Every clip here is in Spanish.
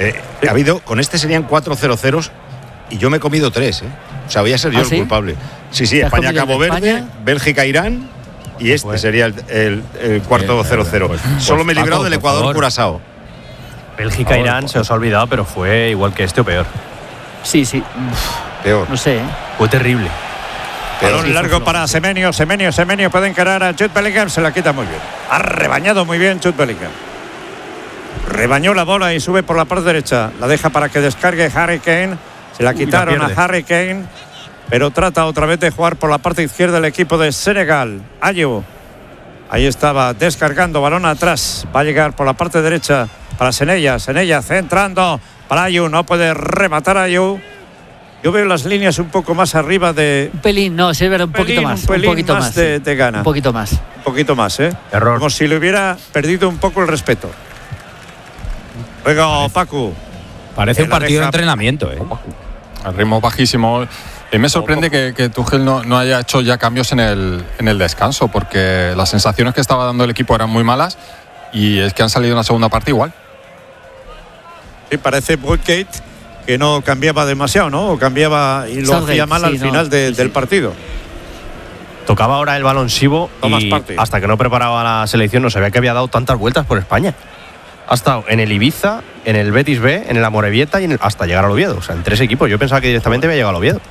Ha habido, con este serían 4 0-0 y yo me he comido 3, ¿eh? O sea, voy a ser yo el culpable. Sí, España-Cabo Verde, Bélgica-Irán y este sería el cuarto 0-0. Solo me he librado del Ecuador-Curazao. Bélgica-Irán se os ha olvidado, pero fue igual que este o peor. Sí. Peor. No sé, ¿eh? Fue terrible. Balón largo para Semenyo puede encarar a Jude Bellingham, se la quita muy bien. Ha rebañado muy bien Jude Bellingham. Rebañó la bola y sube por la parte derecha. La deja para que descargue Harry Kane. Se la quitaron a Harry Kane, pero trata otra vez de jugar por la parte izquierda el equipo de Senegal. Ayew. Ahí estaba descargando, balón atrás. Va a llegar por la parte derecha para Senella centrando para Ayew. No puede rematar a Ayew. Yo veo las líneas un poco más arriba de... Un pelín, no, sí, un poquito más. Un poquito más de gana. Un poquito más. Un poquito más, ¿eh? Error. Como si le hubiera perdido un poco el respeto. Venga, Paco. Parece un partido de entrenamiento, ¿eh? Al ritmo bajísimo. Me sorprende que Tuchel no haya hecho ya cambios en el descanso, porque las sensaciones que estaba dando el equipo eran muy malas y es que han salido en la segunda parte igual. Sí, parece Woodgate que no cambiaba demasiado, ¿no? O cambiaba y lo hacía mal al final del partido. Tocaba ahora el balón Sibo y hasta que no preparaba la selección no sabía que había dado tantas vueltas por España. Ha estado en el Ibiza, en el Betis B, en el Amorebieta y hasta llegar al Oviedo. O sea, en 3 equipos. Yo pensaba que directamente había llegado al Oviedo.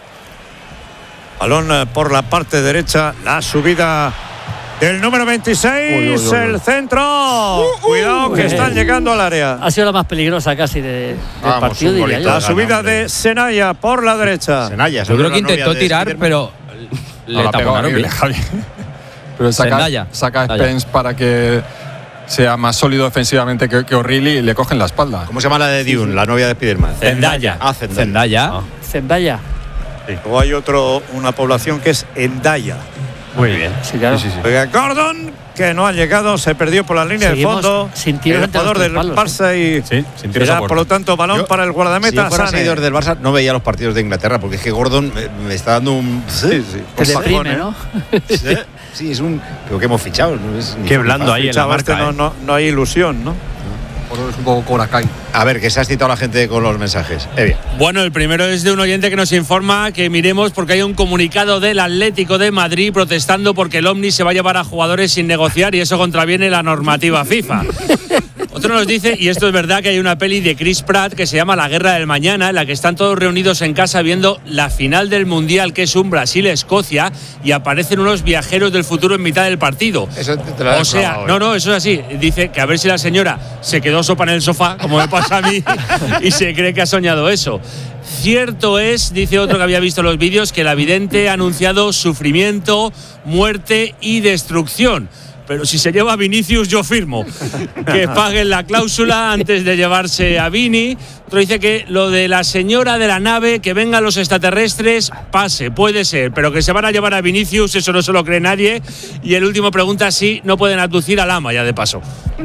Balón por la parte derecha, la subida del número 26, el centro. Cuidado que están llegando al área. Ha sido la más peligrosa casi del partido, diría yo. La subida de Senaya por la derecha. Yo creo que intentó tirar, pero le taponaron bien. Pero saca a Spence para que sea más sólido defensivamente que O'Reilly y le cogen la espalda. ¿Cómo se llama la de Dune, la novia de Spiderman? Zendaya. Zendaya. Sí. O hay una población que es Endaya. Muy bien. Sí, claro. Sí. Oiga, Gordon, que no ha llegado, se perdió por la línea de fondo. Sin tiro el jugador del Barça y será, por lo tanto, balón para el guardameta. Si yo fuera seguidor del Barça, no veía los partidos de Inglaterra, porque es que Gordon me está dando un... Que deprime, ¿no? Sí, es un... Creo que hemos fichado. No es qué blando ahí en la marca. No hay ilusión, ¿no? Es un poco Coracay. A ver, que se ha citado la gente con los mensajes. Bueno, el primero es de un oyente que nos informa que miremos porque hay un comunicado del Atlético de Madrid protestando porque el Omni se va a llevar a jugadores sin negociar y eso contraviene la normativa FIFA. Otro nos dice, y esto es verdad, que hay una peli de Chris Pratt que se llama La Guerra del Mañana, en la que están todos reunidos en casa viendo la final del Mundial, que es un Brasil-Escocia, y aparecen unos viajeros del futuro en mitad del partido. Eso te lo o sea, no, eso es así. Dice que a ver si la señora se quedó sopa en el sofá, como me pasa a mí, y se cree que ha soñado eso. Cierto es, dice otro que había visto los vídeos, que la vidente ha anunciado sufrimiento, muerte y destrucción. Pero si se lleva a Vinicius, yo firmo que paguen la cláusula antes de llevarse a Vini. Otro dice que lo de la señora de la nave, que vengan los extraterrestres, pase, puede ser, pero que se van a llevar a Vinicius, eso no se lo cree nadie. Y el último pregunta si no pueden abducir al ama, ya de paso.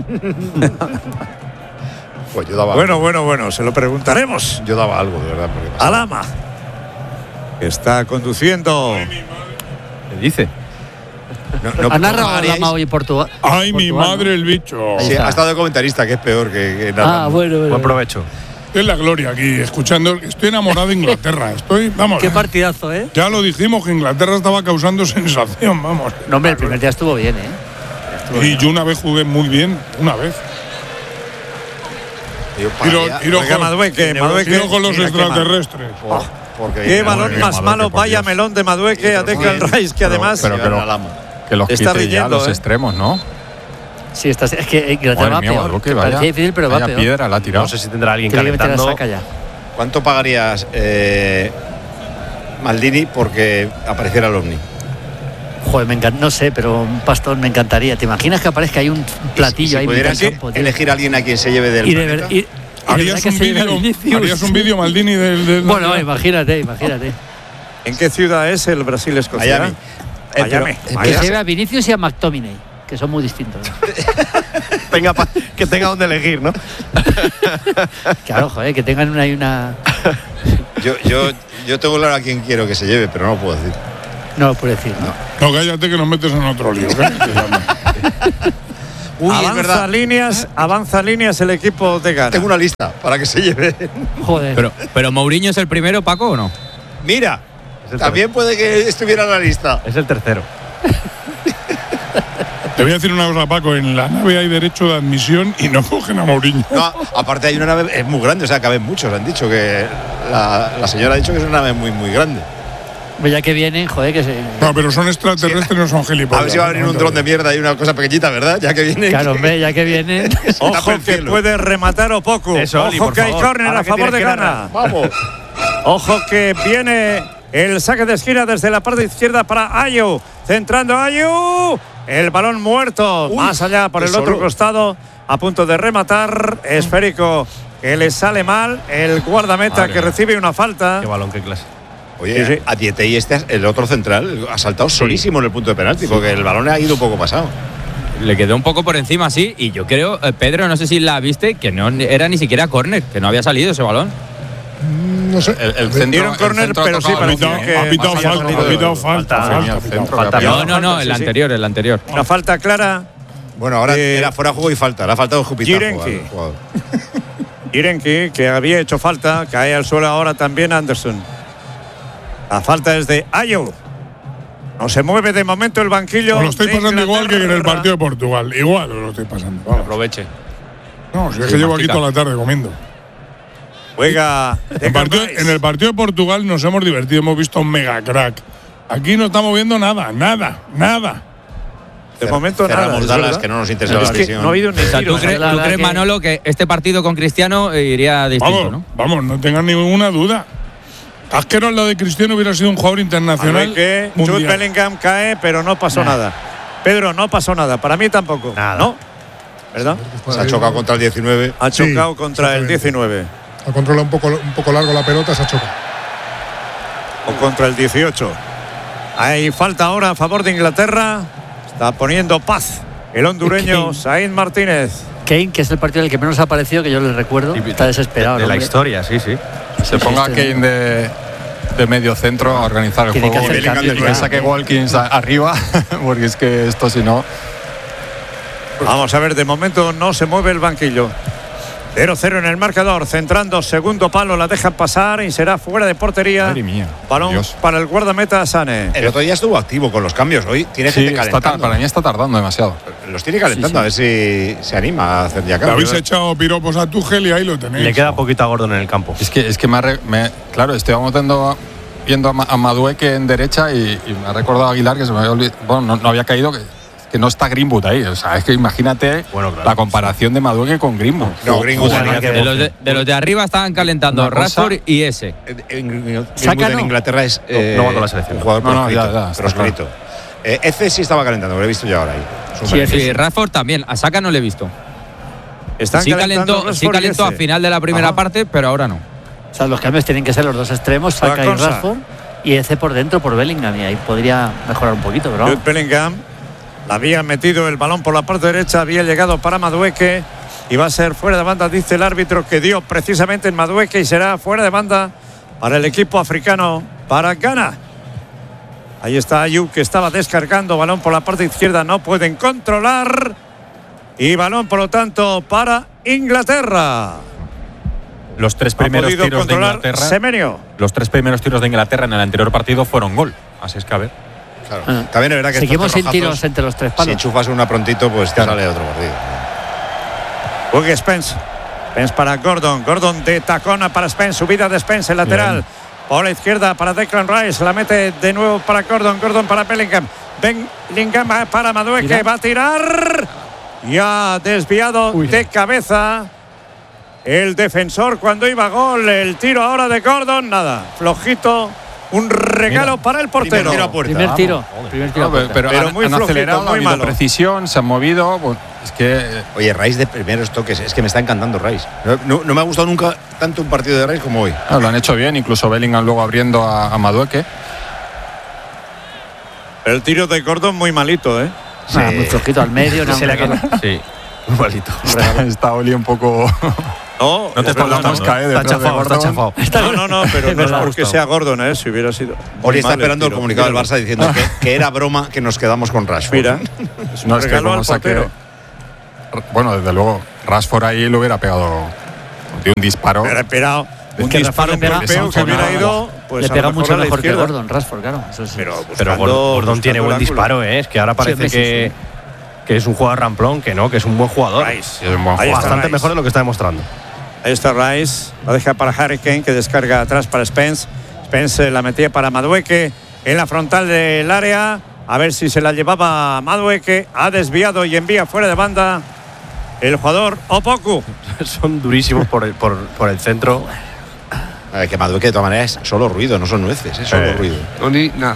Pues yo daba bueno, se lo preguntaremos. Yo daba algo, de verdad. Al ama, que está conduciendo. ¿Qué dice? Ha narrado la Lama hoy en Portugal. ¡Ay, mi madre, el bicho! Sí, ha estado de comentarista, que es peor que bueno. Buen provecho. Es la gloria aquí, escuchando. Estoy enamorado de Inglaterra. Vamos. Qué partidazo, ¿eh? Ya lo dijimos, que Inglaterra estaba causando sensación, vamos. No, hombre, el primer día estuvo bien, ¿eh? Yo una vez jugué muy bien, una vez. Tiro con los extraterrestres. Qué balón más malo, vaya melón de Madueque a Declan Rice, que además que los quite ya los extremos, ¿no? Sí, es que Inglaterra va peor. Parecía difícil, pero va peor. Piedra la ha tirado. No sé si tendrá alguien calentando. ¿Cuánto pagarías, Maldini, porque apareciera el Omni? Joder, no sé, pero un pastón me encantaría. ¿Te imaginas que aparezca ahí un platillo ahí en el campo? Elegir a alguien a quien se lleve del planeta. ¿Harías un vídeo, Maldini, del Bueno, imagínate. ¿En qué ciudad es el Brasil-Escocia? Miami. Que se lleve a Vinicius y a McTominay, que son muy distintos. Venga, que tenga donde elegir, ¿no? Claro, joder, que tengan una... Yo tengo claro a quién quiero que se lleve, pero no lo puedo decir. No lo puedo decir, ¿no? No, cállate que nos metes en otro lío. avanza líneas el equipo de Ghana. Tengo una lista para que se lleve. Joder. Pero Mourinho es el primero, Paco, ¿o no? Mira, también puede que estuviera en la lista. Es el tercero. Te voy a decir una cosa, Paco. En la nave hay derecho de admisión y no cogen a Mourinho. No, aparte hay una nave, es muy grande, o sea, caben muchos. Han dicho que la señora ha dicho que es una nave muy, muy grande. Ya que vienen, joder, que se. No, pero son extraterrestres, no son gilipollas. A ver si va a venir un dron de mierda y una cosa pequeñita, ¿verdad? Ya que vienen. Claro, hombre, ya que vienen. Ojo que puede rematar o poco. Eso, Oli, ojo que hay córner a favor de Ghana. Vamos. Ojo que viene el saque de esquina desde la parte izquierda para Ayew. Centrando a Ayew. El balón muerto. Más allá por el otro costado. A punto de rematar. Esférico que le sale mal. El guardameta que recibe una falta. Qué balón, qué clase. Oye, sí. A Dietey el otro central, ha saltado solísimo en el punto de penalti, porque el balón ha ido un poco pasado. Le quedó un poco por encima, sí. Y yo creo, Pedro, no sé si la viste, que no era ni siquiera córner, que no había salido ese balón. No sé. El centro, córner, pero sí, ha pitado falta. No, el anterior. Una falta clara. Bueno, ahora era fuera de juego y falta. Le ha faltado Jupitajo al jugador. Jirenki, que había hecho falta, cae al suelo ahora también Anderson. La falta es de Ayew. No se mueve de momento el banquillo. Os lo estoy pasando igual que en el partido de Portugal. Igual os lo estoy pasando. Vamos. Aproveche. No, si es que llevo aquí toda la tarde comiendo. Juega. En el partido de Portugal nos hemos divertido, hemos visto un mega crack. Aquí no estamos viendo nada. De momento cerramos nada. Dallas, que no nos interesa la visión. No ha habido ni tiro. ¿Tú crees, Manolo, que este partido con Cristiano iría distinto, vamos, no tengan ninguna duda. Asqueroso, lo de Cristiano hubiera sido un jugador internacional. Que Jude Bellingham cae, pero no pasó nada. Pedro, no pasó nada. Para mí tampoco. Nada. ¿No? ¿Verdad? Se ha chocado contra el 19. Ha chocado contra el 19. Ha controlado un poco largo la pelota, se ha chocado. O contra el 18. Hay falta ahora a favor de Inglaterra. Está poniendo paz el hondureño Said Martínez. Kane, que es el partido del que menos ha aparecido, que yo le recuerdo. Está desesperado. De la historia, sí. Se ponga Kane de medio centro a organizar el Tiene juego. que Y saque Watkins arriba, porque es que esto si no. Vamos a ver, de momento no se mueve el banquillo. 0-0 en el marcador, centrando segundo palo, la dejan pasar y será fuera de portería. Madre mía. Balón Dios. para el guardameta Sané. El otro día estuvo activo con los cambios, hoy tiene gente calentando. Para mí está tardando demasiado. Los tiene calentando, a ver si se anima a hacer ya cambios. Habéis echado piropos a Tuchel y ahí lo tenéis. Le queda poquito a Gordon en el campo. Es que claro, estoy viendo a Madueke en derecha y me ha recordado a Aguilar que se me había olvidado. Bueno, no había caído que no está Greenwood ahí. O sea, es que imagínate la comparación de Madueke con Greenwood. No, Greenwood de los de arriba estaban calentando Rashford y ese. Greenwood en Inglaterra es no va con la selección. un jugador proscrito. Ese sí estaba calentando, lo he visto yo ahora ahí. Sí, Rashford también. A Saka no le he visto. Sí calentó a final de la primera parte, pero ahora no. O sea, los cambios tienen que ser los dos extremos, Saka y Rashford, y ese por dentro por Bellingham, y ahí podría mejorar un poquito, pero Jude Bellingham la había metido el balón por la parte derecha, había llegado para Madueke y va a ser fuera de banda, dice el árbitro, que dio precisamente en Madueke, y será fuera de banda para el equipo africano, para Ghana. Ahí está Ayew, que estaba descargando, balón por la parte izquierda, no pueden controlar, y balón por lo tanto para Inglaterra. Los tres primeros tiros de Inglaterra. Semenyo. Los tres primeros tiros de Inglaterra en el anterior partido fueron gol. Así es que a ver. Claro. También es verdad que seguimos sin tiros entre los tres palos. Si enchufas una prontito, pues te sale otro partido. Juegue Spence. Spence para Gordon. Gordon de tacona para Spence. Subida de Spence, el lateral. Bien. Por la izquierda para Declan Rice. La mete de nuevo para Gordon. Gordon para Bellingham. Bellingham para Madueke. Va a tirar. Y ha desviado de cabeza el defensor cuando iba gol. El tiro ahora de Gordon. Nada. Flojito. Un regalo para el portero. Primer tiro. Pero muy han flojito, acelerado, muy ha habido malo. precisión, se han movido. Pues, es que. Oye, Rice de primeros toques, es que me está encantando Rice. No me ha gustado nunca tanto un partido de Rice como hoy. Lo han hecho bien, incluso Bellingham luego abriendo a Madueke. El tiro de Gordon muy malito, ¿eh? Sí. Muy flojito al medio. Sí, muy malito. Está Oli un poco. No te pongas la mosca, Está chafado. No, pero no es porque sea Gordon, ¿eh? Si hubiera sido. Oli está esperando el comunicado del Barça diciendo que era broma que nos quedamos con Rashford. Mira, No, es que como bueno, desde luego, Rashford ahí lo hubiera pegado de un disparo. Hubiera esperado un disparo europeo que hubiera ido. Pues le pega mucho mejor que izquierda. Gordon, Rashford, claro. Eso sí. Pero Gordon tiene buen disparo, ¿eh? Es que ahora parece que es un jugador ramplón, que no, que es un buen jugador. Es un buen jugador. Bastante mejor de lo que está demostrando. Ahí está Rice, la deja para Harry Kane, que descarga atrás para Spence. Spence la metía para Madueke en la frontal del área. A ver si se la llevaba Madueke. Ha desviado y envía fuera de banda el jugador Opoku. Son durísimos por el centro. A ver, que Madueke de todas maneras es solo ruido, no son nueces, es solo ruido. No, ni nada.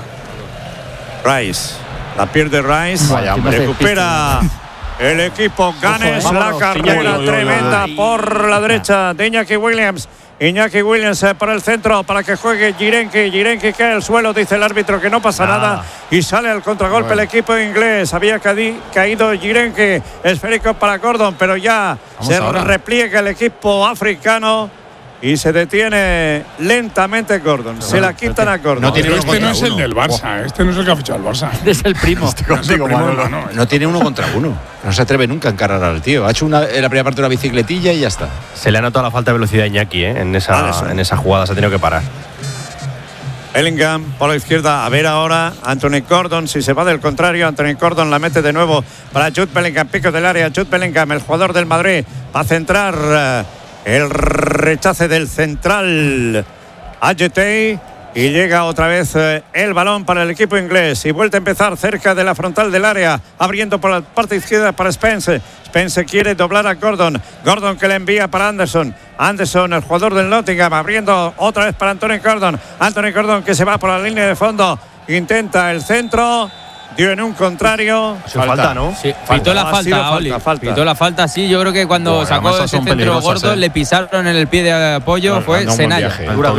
Rice, la pierde Rice. Vaya, recupera el equipo Ganes. La carrera tremenda por la derecha de Iñaki Williams. Iñaki Williams para el centro para que juegue Girenki. Girenki cae al suelo, dice el árbitro que no pasa nada y sale al contragolpe el equipo inglés. Había caído Girenki, esférico para Gordon, pero ya repliega el equipo africano y se detiene lentamente Gordon. Se la quitan a Gordon. No tiene este no es el del Barça, este no es el que ha fichado el Barça. Es el primo. No tiene uno contra uno. No se atreve nunca a encarar al tío. Ha hecho en la primera parte una bicicletilla y ya está. Se le ha notado la falta de velocidad a Iñaki, ¿eh? En esa jugada se ha tenido que parar. Bellingham por la izquierda. A ver ahora Anthony Gordon. Si se va del contrario, Anthony Gordon la mete de nuevo para Jude Bellingham. Pico del área. Jude Bellingham, el jugador del Madrid, va a centrar. El rechace del central Ayetey y llega otra vez el balón para el equipo inglés y vuelve a empezar cerca de la frontal del área, abriendo por la parte izquierda para Spence. Spence quiere doblar a Gordon. Gordon que le envía para Anderson. Anderson, el jugador del Nottingham, abriendo otra vez para Anthony Gordon. Anthony Gordon que se va por la línea de fondo, intenta el centro. Dio en un contrario. Falta, ¿no? Sí, pitó la falta, Oli. Pitó la falta, sí. Yo creo que cuando sacó ese centro gordo, le pisaron en el pie de apoyo, fue Senaya.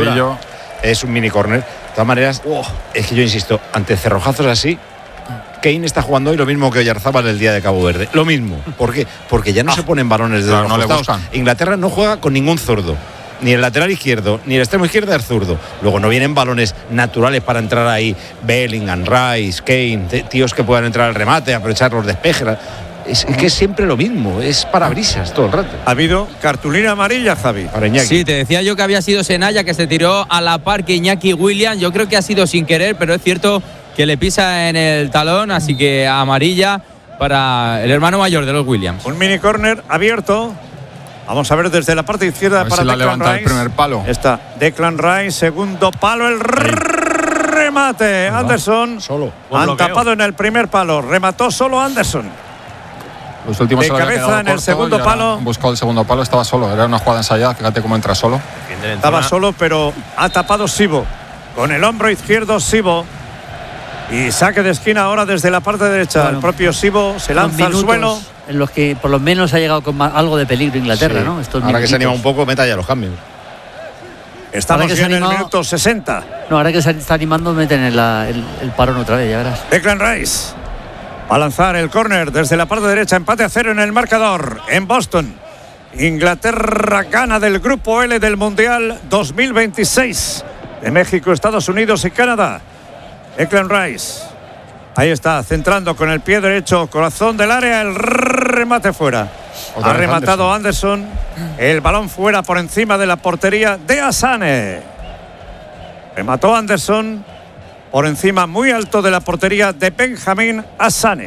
Es un mini corner. De todas maneras, es que yo insisto, ante cerrojazos así, Kane está jugando hoy lo mismo que Oyarzábal el día de Cabo Verde. Lo mismo. ¿Por qué? Porque ya no se ponen balones de los costados. Inglaterra no juega con ningún zurdo. Ni el lateral izquierdo, ni el extremo izquierdo es zurdo. Luego no vienen balones naturales para entrar ahí. Bellingham, Rice, Kane, tíos que puedan entrar al remate, aprovechar los despejes. Es que es siempre lo mismo, es parabrisas todo el rato. Ha habido cartulina amarilla, Javi. Para Iñaki. Sí, te decía yo que había sido Senaya que se tiró a la par que Iñaki Williams. Yo creo que ha sido sin querer, pero es cierto que le pisa en el talón, así que amarilla para el hermano mayor de los Williams. Un mini córner abierto. Vamos a ver desde la parte izquierda para Declan Rice. El primer palo. Está Declan Rice, segundo palo, el remate. Anderson. Solo. Han tapado en el primer palo. Remató solo Anderson. Los últimos de cabeza en el segundo palo. Buscó el segundo palo, estaba solo. Era una jugada ensayada. Fíjate cómo entra solo. Estaba solo, pero ha tapado Sibo. Con el hombro izquierdo, Sibo. Y saque de esquina ahora desde la parte derecha. Bueno, el propio Sibo se lanza al suelo. En los que por lo menos ha llegado con algo de peligro Inglaterra, ¿no? Ahora que se anima un poco, meta ya los cambios. Estamos ya en el minuto 60. No, ahora que se está animando, meten el parón otra vez, ya verás. Declan Rice va a lanzar el córner desde la parte derecha. Empate a 0 en el marcador en Boston. Inglaterra gana del grupo L del Mundial 2026 de México, Estados Unidos y Canadá. Declan Rice. Ahí está, centrando con el pie derecho, corazón del área, el remate fuera. Ha rematado Anderson. El balón fuera por encima de la portería de Asane. Remató Anderson por encima muy alto de la portería de Benjamín Asane.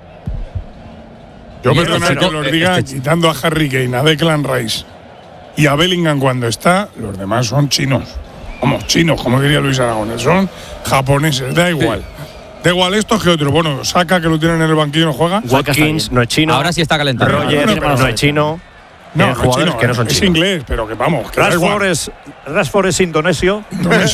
Yo perdona que los diga, quitando a Harry Kane, a Declan Rice y a Bellingham cuando está, los demás son chinos. Vamos, chinos, como diría Luis Aragonés, son japoneses, da igual. Sí. Da igual esto que otro. Bueno, Saka, que lo tienen en el banquillo, no juega. Watkins no es chino. Ahora sí está calentando. Roger no es chino. No, jugadores que no son chinos. Es inglés, pero que vamos. Que Rashford es indonesio.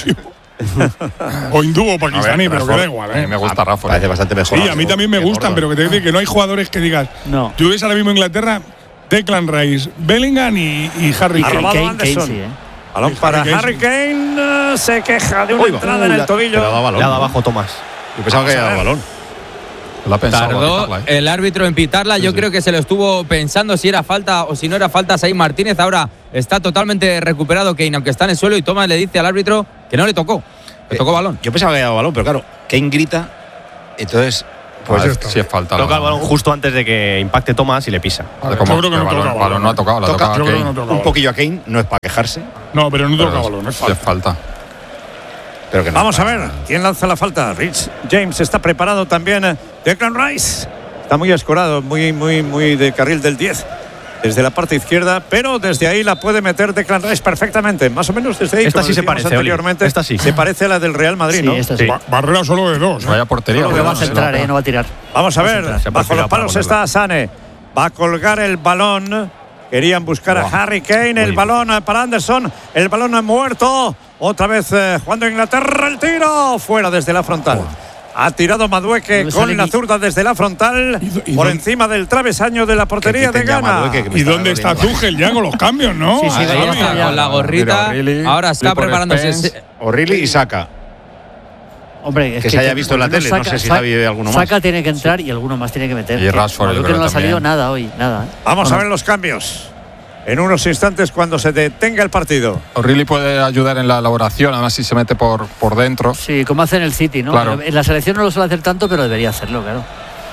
O hindú o pakistaní, pero que da igual. A mí me gusta Rashford. Parece bastante mejor. Sí, a mí también me gustan, pero que te dice que no hay jugadores que digas. No. Tú ves ahora mismo en Inglaterra, Declan Rice, Bellingham y Harry Kane. Balón para Harry Kane, se queja de una entrada en el tobillo. Le ha dado abajo Tomás. Yo pensaba que había dado balón. Tardó el árbitro en pitarla. Yo creo que se lo estuvo pensando si era falta o si no era falta. Said Martínez ahora está totalmente recuperado Kane, aunque está en el suelo, y Tomás le dice al árbitro que no le tocó. Le tocó balón. Yo pensaba que había dado balón, pero claro, Kane grita. Entonces Pues si es falta. Toca el balón justo antes de que impacte Thomas y le pisa. Yo creo que no toca balón. No ha tocado, la toca Yo creo que Kane. no toca Un balón. poquillo a Kane, no es para quejarse. No, pero no toca Pero balón, es si es falta. falta. Pero que no Vamos es a para- ver quién lanza la falta. Rich James está preparado también. Declan Rice está muy escorado, muy de carril del 10. Desde la parte izquierda, pero desde ahí la puede meter Declan Rice perfectamente. Más o menos desde ahí. Esta como sí se decíamos parece, Oli. anteriormente. Esta sí. Se parece a la del Real Madrid, Sí, ¿no? esta sí. Barrera solo de 2. Vaya portería. Solo de No va a dos, centrar, no va a tirar. Vamos a ver, Se ha bajo perfilado los palos para está Sane. Va a colgar el balón. Querían buscar a Harry Kane. El balón para Anderson. El balón muerto. Otra vez jugando Inglaterra. El tiro. Fuera desde la frontal. Ha tirado Madueke ¿Dónde con sale la mi- zurda desde la frontal. ¿Y Por dónde- encima del travesaño de la portería Que de quiten ya a Ghana. Madueke, que me ¿Y está dónde está doliendo. Tuchel ya con los cambios, no? Sí, sí, Ahí ya está, está. con la gorrita. Mira, O'Reilly, Ahora está Clifford preparándose. Spence. O'Reilly y Saka. Hombre, es Que se haya visto en la tele, no sé si sabe alguno más. Saka tiene que entrar y alguno más tiene que meter. Y Rashford, yo Creo que creo no ha también. salido nada hoy, nada. Vamos a ver los cambios. En unos instantes cuando se detenga el partido. O'Reilly puede ayudar en la elaboración, además si se mete por dentro. Sí, como hace en el City, ¿no? Claro. En la selección no lo suele hacer tanto, pero debería hacerlo, claro.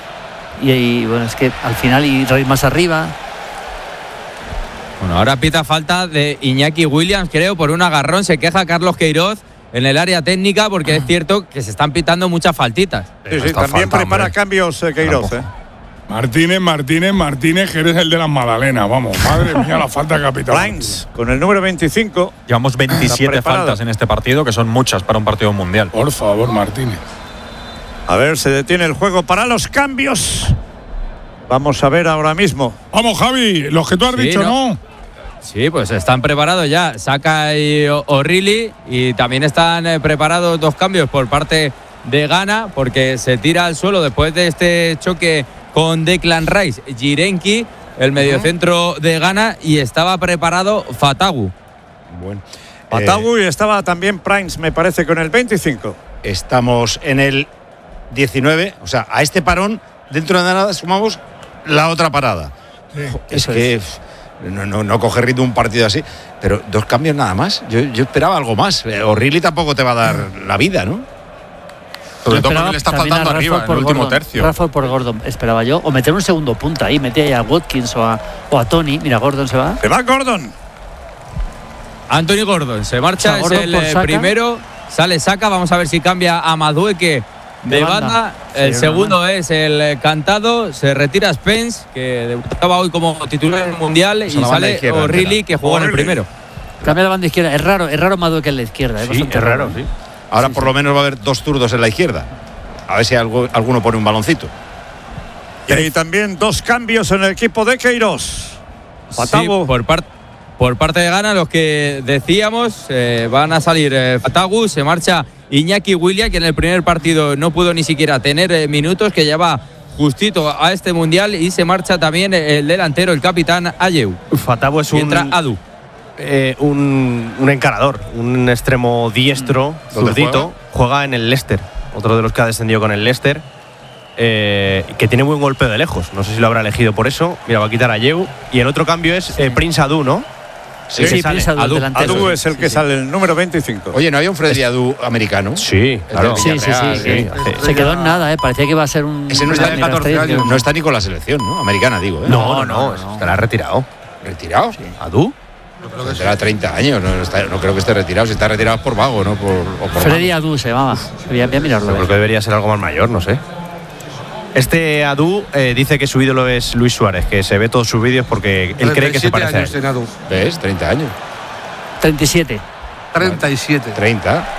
Y bueno, es que al final ir más arriba. Bueno, ahora pita falta de Iñaki Williams, creo, por un agarrón. Se queja Carlos Queiroz en el área técnica porque es cierto que se están pitando muchas faltitas. Sí, sí, Esta también falta, prepara hombre. cambios Queiroz. Martínez, que eres el de las magdalenas. Vamos, madre mía, la falta capital. Lines con el número 25. Llevamos 27 preparado. faltas en este partido, que son muchas para un partido mundial. Por favor, Martínez. A ver, se detiene el juego para los cambios. Vamos a ver ahora mismo. Vamos, Javi, los que tú has Sí, dicho, ¿no? ¿no? Sí, pues están preparados ya. Saka y O'Reilly. Y también están preparados dos cambios por parte de Ghana, porque se tira al suelo después de este choque con Declan Rice. Jirenki, el mediocentro de Ghana, y estaba preparado Fatagu. Bueno, Patagu y estaba también Primes, me parece, con el 25. estamos en el 19. O sea, a este parón, dentro de nada, sumamos la otra parada. Es que no coge ritmo un partido así. Pero dos cambios nada más. Yo esperaba algo más. O'Reilly tampoco te va a dar la vida, ¿no? Sobre todo Esperaba porque le está también a faltando arriba Rashford en el por último Gordon. tercio. Rashford por Gordon, esperaba yo. O meter un segundo punta ahí, metía ahí a Watkins o a Tony. Mira, Gordon se va. Se va Gordon. Anthony Gordon se marcha, O sea, Gordon es por el Saka. primero. Sale Saka, vamos a ver si cambia a Madueke de banda. El Sí, segundo es el cantado. Se retira Spence, que debutaba hoy como titular en el Mundial. Y la banda sale izquierda, O'Reilly, entera. que jugó en el O'Reilly. primero. Cambia la banda izquierda. Es raro Madueke en la izquierda. Sí, bastante es raro, sí. Ahora por lo menos va a haber dos zurdos en la izquierda. A ver si alguno pone un baloncito. Y también dos cambios en el equipo de Queiroz. Fatagu. Sí, por parte de Ghana, los que decíamos, van a salir Fatagu, se marcha Iñaki Williams, que en el primer partido no pudo ni siquiera tener minutos, que ya va justito a este Mundial, y se marcha también el delantero, el capitán Ayew. Fatabu es Y entra Adu. un encarador, un extremo diestro, ¿Dónde zurdito. Juega en el Leicester, otro de los que ha descendido con el Leicester. Que tiene buen golpeo de lejos. No sé si lo habrá elegido por eso. Mira, va a quitar a Yeu. Y el otro cambio es Prince Adu, ¿no? Sí, El que sale. Prince Adu, Adu. delantero. Adu es el que sale, el número 25. Oye, ¿no había un Freddy Adu americano? Sí, claro. del Sí, Villarreal, sí. sí. Se quedó en nada, parecía que iba a ser un. Ese no está, una estrella. no está ni con la selección, ¿no? Americana, digo. ¿eh? No, estará retirado. ¿Retirado? ¿Adu? Tendrá 30 años, no creo que esté retirado. Si está retirado es por vago, ¿no? Por Freddy Adu se llamaba. Voy a mirarlo. Creo que debería ser algo más mayor, no sé. Este Adu dice que su ídolo es Luis Suárez, que se ve todos sus vídeos porque él cree que se parece a él. ¿Ves? 30 años. 37. 37. 30.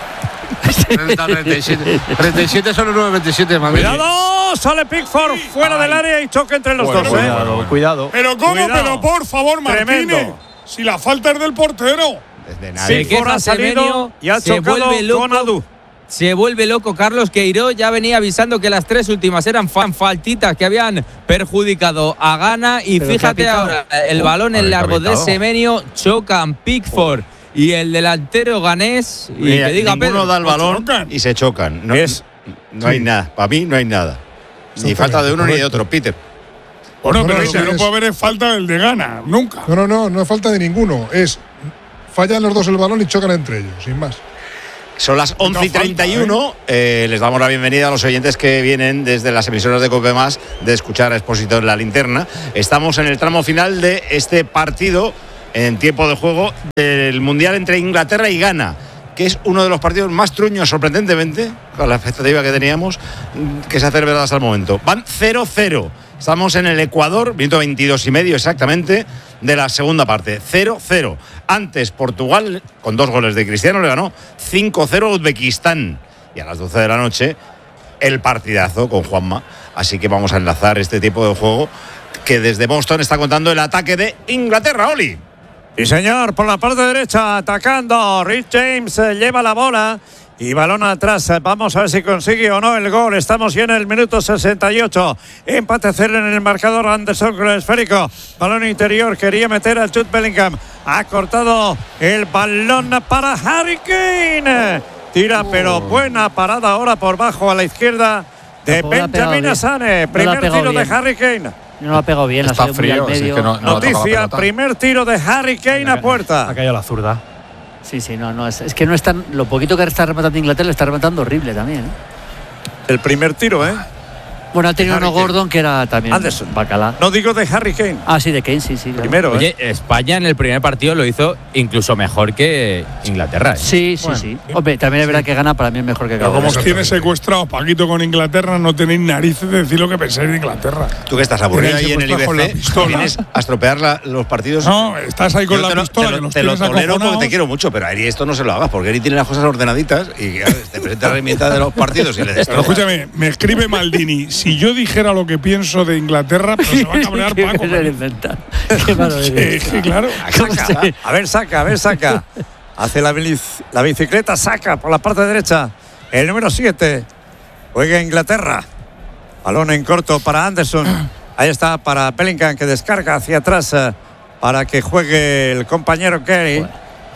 37. 37 son los 9.27 de Madrid. ¡Cuidado! Sale Pickford fuera del área y choque entre los dos. Cuidado. Pero ¿cómo? Cuidado. Pero por favor, Martínez. Tremendo. Si la falta es del portero. Desde Se nadie. Pickford queja ha salido Semenyo, y ha se chocado vuelve loco. con Adu. Se vuelve loco Carlos Queiroz, ya venía avisando que las tres últimas eran faltitas que habían perjudicado a Ghana, y Pero fíjate ¿qué ha pitado? ahora, el balón en largo de Semenyo, chocan Pickford y el delantero ganés, y Mira, que diga ninguno Pedro. da el balón chocan. y se chocan. No, no hay nada. Para mí no hay nada. Ni Exactamente, falta de uno ni de correcto. otro, Peter. Bueno, No, pero no, lo que no, no es- puede haber es falta del de Ghana. Nunca. No es falta de ninguno. Es fallan los dos el balón y chocan entre ellos, sin más. Son las 11:31. Les damos la bienvenida a los oyentes que vienen desde las emisoras de COPE Más de escuchar a Expósito en la linterna. Estamos en el tramo final de este partido en tiempo de juego del Mundial entre Inglaterra y Ghana, que es uno de los partidos más truños, sorprendentemente, con la expectativa que teníamos, que se ha celebrado hasta el momento. Van 0-0. Estamos en el Ecuador, minuto 22 y medio exactamente de la segunda parte. 0-0. Antes Portugal, con 2 goles de Cristiano, le ganó 5-0 a Uzbekistán. Y a las 12 de la noche, el partidazo con Juanma. Así que vamos a enlazar este tipo de juego que desde Boston está contando el ataque de Inglaterra. Oli. Sí, señor, por la parte derecha atacando. Rhys James lleva la bola y balón atrás. Vamos a ver si consigue o no el gol. Estamos ya en el minuto 68. Empate 0 en el marcador. Anderson con el esférico. Balón interior. Quería meter a Jude Bellingham. Ha cortado el balón para Harry Kane. Tira, pero buena parada ahora por bajo a la izquierda de Benjamin Asane. Primer tiro de Harry Kane. No lo ha pegado bien. Está frío. Medio. Que no Noticia, primer tiro de Harry Kane a puerta. Ha caído la zurda. Sí, no es que no es tan. Lo poquito que está rematando Inglaterra, le está rematando horrible también. El primer tiro, ¿eh? Bueno, ha tenido uno Gordon que era también Anderson. bacalá. No digo de Harry Kane. Ah, sí, de Kane, sí. Primero, Oye, España en el primer partido lo hizo incluso mejor que Inglaterra. Sí. Hombre, también es verdad que Ghana para mí es mejor que Ghana. Como os tiene secuestrado Paquito con Inglaterra, no tenéis narices de decir lo que pensáis de Inglaterra. Tú que estás aburrido ahí en el IBC, vienes a estropear los partidos. No, estás ahí con la pistola. Te lo tolero porque te quiero mucho, pero a Eri esto no se lo hagas, porque Eri tiene las cosas ordenaditas y te presenta la herramienta de los partidos y le Pero escúchame, me escribe Maldini. Si yo dijera lo que pienso de Inglaterra, pero se va a cabrear Paco. Qué maravilla. Sí, claro. A ver, saca. Hace la bicicleta, saca por la parte derecha. El número 7. Juega Inglaterra. Balón en corto para Anderson. Ahí está para Bellingham, que descarga hacia atrás para que juegue el compañero Gary.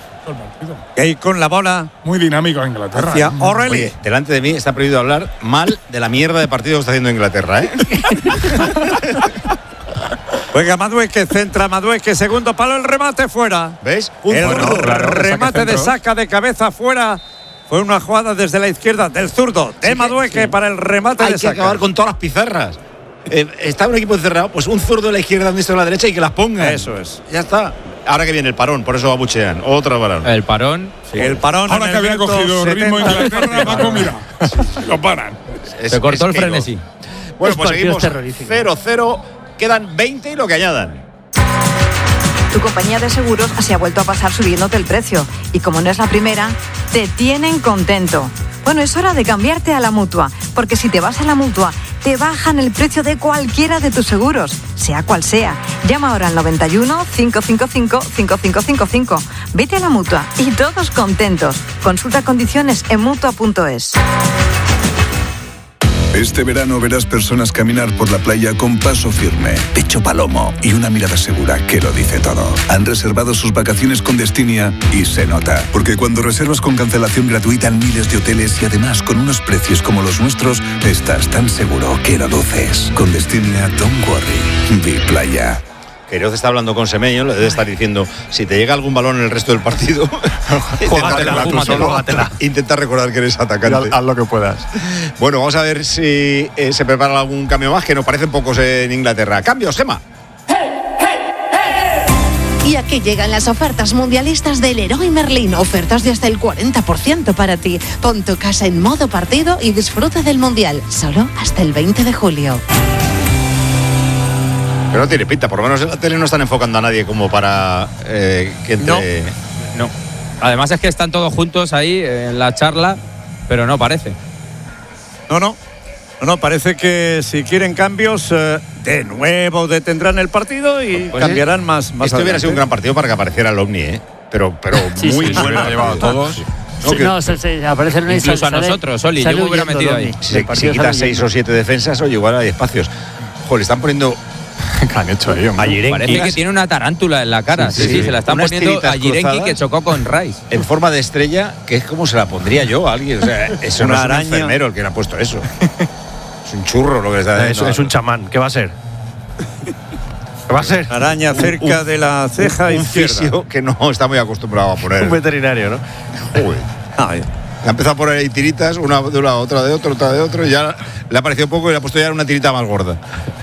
Gay con la bola. Muy dinámico a Inglaterra. Hacia O'Reilly. Oye, delante de mí está prohibido hablar mal de la mierda de partido que está haciendo Inglaterra, ¿eh? Juega Madueque, centra Madueque, segundo palo, el remate fuera. ¿Ves? Remate de saca de cabeza fuera. Fue una jugada desde la izquierda del zurdo de Madueque para el remate de saca. Hay que acabar con todas las pizarras. Está un equipo encerrado, pues un zurdo de la izquierda, un diestro de la derecha y que las ponga. Eso es. Ya está. Ahora que viene el parón, por eso abuchean. Otro parón. El parón. Sí. El parón. Ahora que había cogido ritmo Inglaterra, Paco, mira. Lo paran. Se cortó el frenesí. Bueno, pues seguimos 0-0. Quedan 20 y lo que añadan. Tu compañía de seguros se ha vuelto a pasar subiéndote el precio. Y como no es la primera, te tienen contento. Bueno, es hora de cambiarte a la Mutua. Porque si te vas a la Mutua, te bajan el precio de cualquiera de tus seguros, sea cual sea. Llama ahora al 91 555 5555. Vete a la Mutua y todos contentos. Consulta condiciones en Mutua.es. Este verano verás personas caminar por la playa con paso firme, pecho palomo y una mirada segura que lo dice todo. Han reservado sus vacaciones con Destinia y se nota. Porque cuando reservas con cancelación gratuita en miles de hoteles y además con unos precios como los nuestros, estás tan seguro que lo duces. Con Destinia, don't worry. Be playa. Queiroz está hablando con Semeño, le debe estar diciendo, si te llega algún balón en el resto del partido, intenta recordar que eres atacante. Haz lo que puedas. Bueno, vamos a ver si se prepara algún cambio más, que nos parecen pocos en Inglaterra. Cambios, Gemma. Y aquí llegan las ofertas mundialistas del Leroy Merlin. Ofertas de hasta el 40% para ti. Pon tu casa en modo partido y disfruta del Mundial. Solo hasta el 20 de julio. Pero no tiene pinta, por lo menos en la tele no están enfocando a nadie como para que te... No. Además es que están todos juntos ahí en la charla, pero no parece. No, parece que si quieren cambios, de nuevo detendrán el partido y pues cambiarán más Esto hubiera sido un gran partido para que apareciera el Ovni, ¿eh? Pero muy bueno. Ha llevado a todos. Aparece el Ovni. Incluso a nosotros, Oli, yo me hubiera metido ahí. Si quitas 6 o 7 defensas, oye, igual hay espacios. Joder, le están poniendo... ¿Qué han hecho ahí, hombre? Parece que tiene una tarántula en la cara. Sí, se la están poniendo a Jirenki, que chocó con Rice. En forma de estrella, que es como se la pondría yo a alguien. O sea, eso no es un enfermero el que le ha puesto eso. Es un churro lo que le está diciendo. Es un chamán. ¿Qué va a ser? ¿Qué va a ser? Araña cerca de la ceja un izquierda. fisio que no está muy acostumbrado a poner. Un veterinario, ¿no? Joder. ha empezado a poner ahí tiritas, una de un lado, otra de otro, otra de otro, y ya le ha parecido poco y le ha puesto ya una tirita más gorda.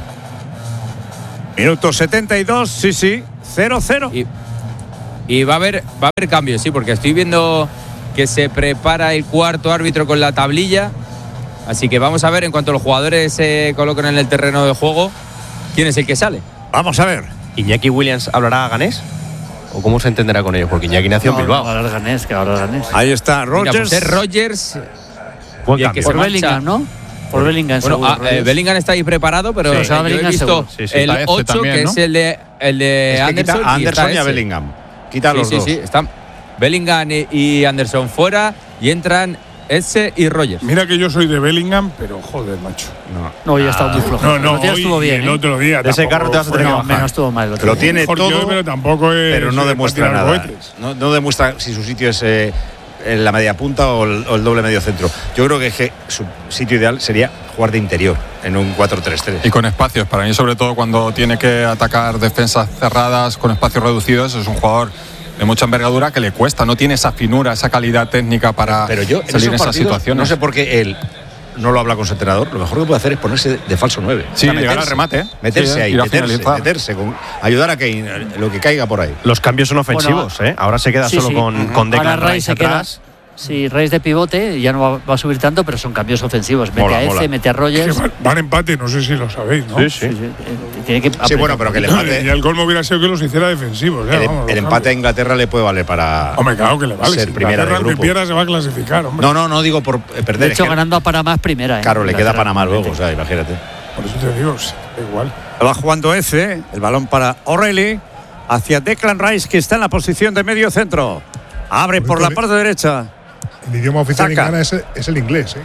Minuto 72, sí, 0-0. Y va a haber cambios, sí, porque estoy viendo que se prepara el cuarto árbitro con la tablilla. Así que vamos a ver, en cuanto los jugadores se coloquen en el terreno de juego, quién es el que sale. Vamos a ver. ¿Iñaki Williams hablará ganés? ¿O cómo se entenderá con ellos? Porque Iñaki nació en Bilbao. No, hablar ganés, que hablar ganés. Ahí está Rogers. Mira, pues es Rogers. Buen cambio. Por Bellingham, ¿no? Por Bellingham. Bueno, Bellingham está ahí preparado, pero Sí, yo he visto el 8, también, que ¿no? es el de Es que Anderson. quita a Anderson y a ese. Bellingham. Quita a los dos. Sí, están Bellingham y Anderson fuera y entran Eze y Rogers. Mira que yo soy de Bellingham, pero joder, macho. No, ya está muy flojo. No, el estuvo bien. El otro día. De ese carro te vas a tener que bajar. Menos estuvo mal el otro Lo día. tiene Mejor todo, yo, pero tampoco es. pero no demuestra para tirar nada. cohetes. No demuestra si su sitio es en la media punta o el doble medio centro. Yo creo que su sitio ideal sería jugar de interior en un 4-3-3. Y con espacios. Para mí, sobre todo, cuando tiene que atacar defensas cerradas con espacios reducidos, es un jugador de mucha envergadura que le cuesta, no tiene esa finura, esa calidad técnica para Pero yo salir en esas situaciones. No sé por qué él no lo habla con su entrenador. Lo mejor que puede hacer es ponerse de falso 9. Sí, llegar al remate. Meterse Sí, ahí, ir a finalizar. meterse, ayudar a que lo que caiga por ahí. Los cambios son ofensivos, ¿eh? Ahora se queda solo con Declan Rice atrás. Sí, Rice de pivote, ya no va a subir tanto, pero son cambios ofensivos. Mete a Eze, mete a Rogers. Van empate, no sé si lo sabéis, ¿no? Sí. Tiene que Sí, bueno, pero que el empate. Y el colmo hubiera sido que los hiciera defensivos. El empate a Inglaterra le puede valer para. Hombre, claro que le vale. Ser Si primera del grupo. pierda se va a clasificar, hombre. No digo por perder. De hecho, ganando a Panamá es primera. Claro, le queda a Panamá luego, o sea, imagínate. Por eso te digo, da igual. Va jugando Eze, el balón para O'Reilly, hacia Declan Rice, que está en la posición de medio centro. Abre por la parte derecha. El idioma oficial en Saca. Ghana es el inglés, ¿eh?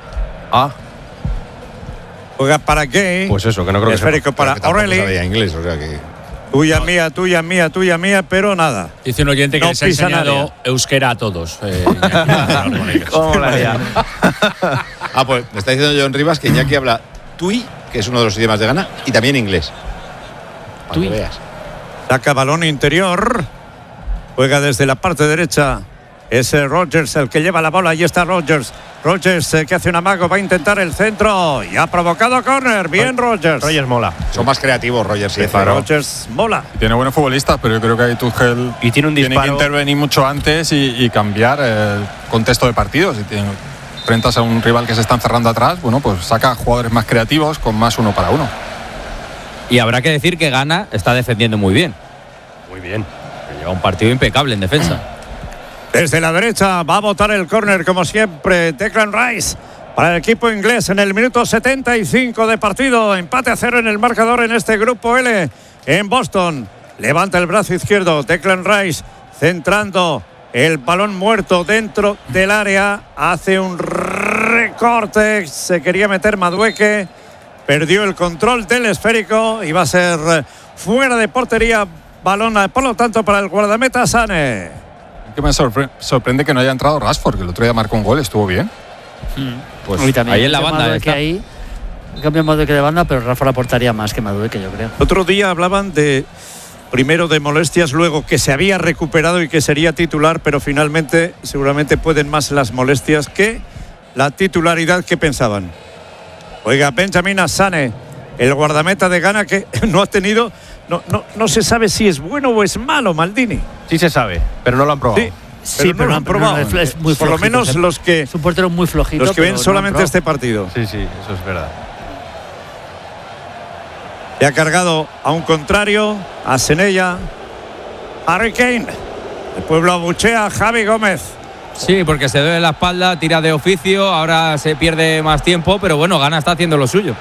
Juega para Gay. Pues eso, que no creo que esférico para O'Reilly. Sabía inglés, o sea que. Tuya mía, pero nada. Dice un oyente que No les ha pisa enseñado nadie. euskera a todos. ¿Cómo la haría? Pues me está diciendo John Rivas que Iñaki habla tui, que es uno de los idiomas de Ghana, y también inglés. Para que veas. Saca balón interior. Juega desde la parte derecha. Es Rogers el que lleva la bola. Ahí está Rogers. Rogers que hace un amago. Va a intentar el centro. Y ha provocado córner. Bien Rogers. Rogers mola. Son más creativos, Rogers y Eze. Rogers mola. Tiene buenos futbolistas, pero yo creo que ahí Tuchel Y tiene un disparo. que intervenir mucho antes y cambiar el contexto de partidos. Si te enfrentas a un rival que se está encerrando atrás, bueno, pues saca jugadores más creativos con más 1 para 1. Y habrá que decir que Ghana está defendiendo muy bien. Muy bien. Lleva un partido impecable en defensa. Desde la derecha va a botar el córner como siempre Declan Rice para el equipo inglés en el minuto 75 de partido. Empate a 0 en el marcador en este grupo L en Boston. Levanta el brazo izquierdo Declan Rice centrando el balón muerto dentro del área. Hace un recorte. Se quería meter Madueke. Perdió el control del esférico y va a ser fuera de portería. Balón, por lo tanto, para el guardameta Sane. Que me sorprende que no haya entrado Rashford, que el otro día marcó un gol, estuvo bien. Pues también ahí en la banda que ahí cambio Madueke de banda, pero Rafa la aportaría más que Madueke, yo creo. Otro día hablaban primero de molestias, luego que se había recuperado y que sería titular, pero finalmente seguramente pueden más las molestias que la titularidad que pensaban. Oiga, Benjamin Asane, el guardameta de Ghana que no ha tenido, no se sabe si es bueno o es malo, Maldini. Sí se sabe, pero no lo han probado. Sí, pero no lo han probado. Es muy por lo flojito, menos los que es un portero muy flojito. Los que ven pero solamente no han este partido. Sí, eso es verdad. Le ha cargado a un contrario, a Senella, Harry Kane. El pueblo abuchea a Javi Gómez. Sí, porque se duele la espalda, tira de oficio, ahora se pierde más tiempo, pero bueno, Ghana está haciendo lo suyo.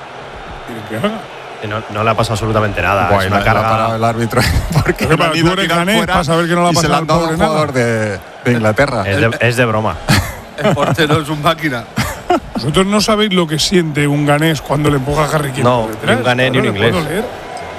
No le ha pasado absolutamente nada. Bueno, es una la carga. para el árbitro porque Pero para, tú eres ganés para saber que no la ha y se pasado la al han dado a pobre un nada. jugador de Inglaterra. Es de broma. El portero es un máquina. Vosotros no sabéis lo que siente un ganés cuando le empuja a Harry Kane. No, por detrás. ni un ganés ni un ¿Le inglés. puedo leer?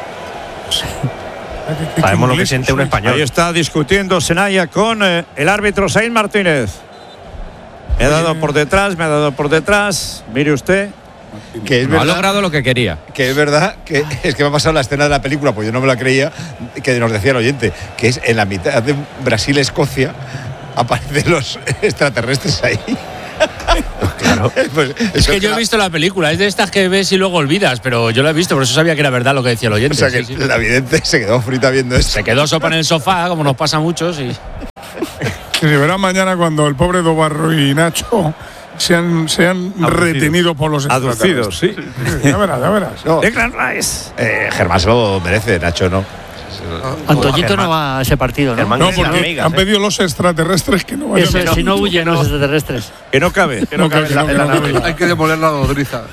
Sabemos lo que inglés siente un soy. español. Ahí está discutiendo Senaya con el árbitro Saín Martínez. Me ha dado por detrás. Mire usted. Que es No ha verdad, logrado lo que quería. que es verdad que es que me ha pasado la escena de la película, pues yo no me la creía, que nos decía el oyente, que es en la mitad de Brasil-Escocia, aparecen los extraterrestres ahí. Claro. Pues, es que yo he visto la película, es de estas que ves y luego olvidas, pero yo la he visto, por eso sabía que era verdad lo que decía el oyente. O sea que la vidente se quedó frita viendo esto. Se quedó sopa en el sofá, como nos pasa a muchos. Y Que se verá mañana cuando el pobre Dobarro y Nacho sean retenidos por los aducidos, sí. Ya verás. No. Declan Rice. Germán se lo merece, Nacho no. Antoñito no va a ese partido, ¿no? No, porque han pedido los extraterrestres que no vayan. Eso es, si no huyen los extraterrestres. Que no cabe. Que no cabe en la nave. Hay que demoler la nodriza.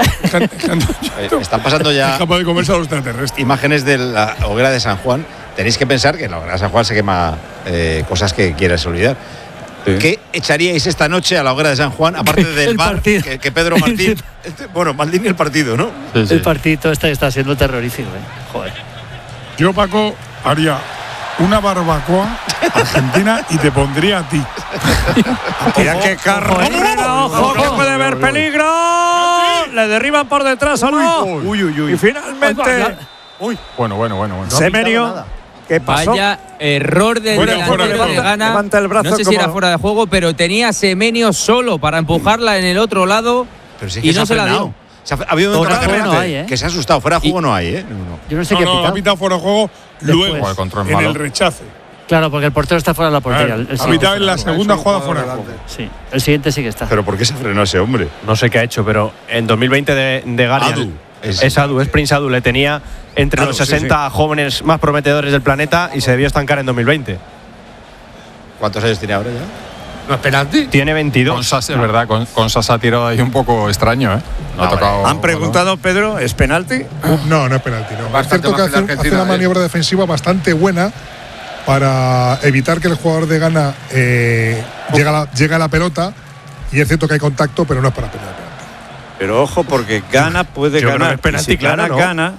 Están pasando ya es capaz de comerse a los extraterrestres. imágenes de la hoguera de San Juan. Tenéis que pensar que en la hoguera de San Juan se quema cosas que quieras olvidar. Sí. ¿Qué echaríais esta noche a la hoguera de San Juan, aparte del bar que Pedro Martín? Bueno, Maldini el partido, ¿no? Sí, sí. El partido está siendo terrorífico, Joder. Yo, Paco, haría una barbacoa argentina y te pondría a ti. Mira qué carrera, ojo, que puede haber peligro. Le derriban por detrás o no. Uy. Y finalmente. Bueno. Semenyo. ¿Qué pasó? Vaya error del delantero de Ghana. Levanta el brazo. No sé si era fuera de juego, pero tenía a Semenyo solo para empujarla en el otro lado. Pero si es y que no se la dio. Ha habido un momento que se ha asustado. Fuera de juego no hay, ¿eh? No. Yo no sé qué ha pitado fuera de juego luego, en el rechace. Claro, porque el portero está fuera de la portería. Ha pitado en la segunda jugada fuera de juego. Sí, el siguiente sí que está. ¿Pero por qué se frenó ese hombre? No sé qué ha hecho, pero en 2020 de Guardian. Es Prince Adu, le tenía entre los 60 jóvenes más prometedores del planeta y se debió estancar en 2020. ¿Cuántos años tiene ahora ya? ¿No es penalti? Tiene 22. Con Sasa, es verdad, con Sasa ha tirado ahí un poco extraño, ¿eh? No ha tocado. Han preguntado, Pedro, ¿es penalti? No es penalti. No. Es cierto que hace una maniobra defensiva bastante buena para evitar que el jugador de Ghana llegue a la pelota. Y es cierto que hay contacto, pero no es para penalti. Pero ojo, porque Ghana puede ganar. No es penalti, si claro, Ghana.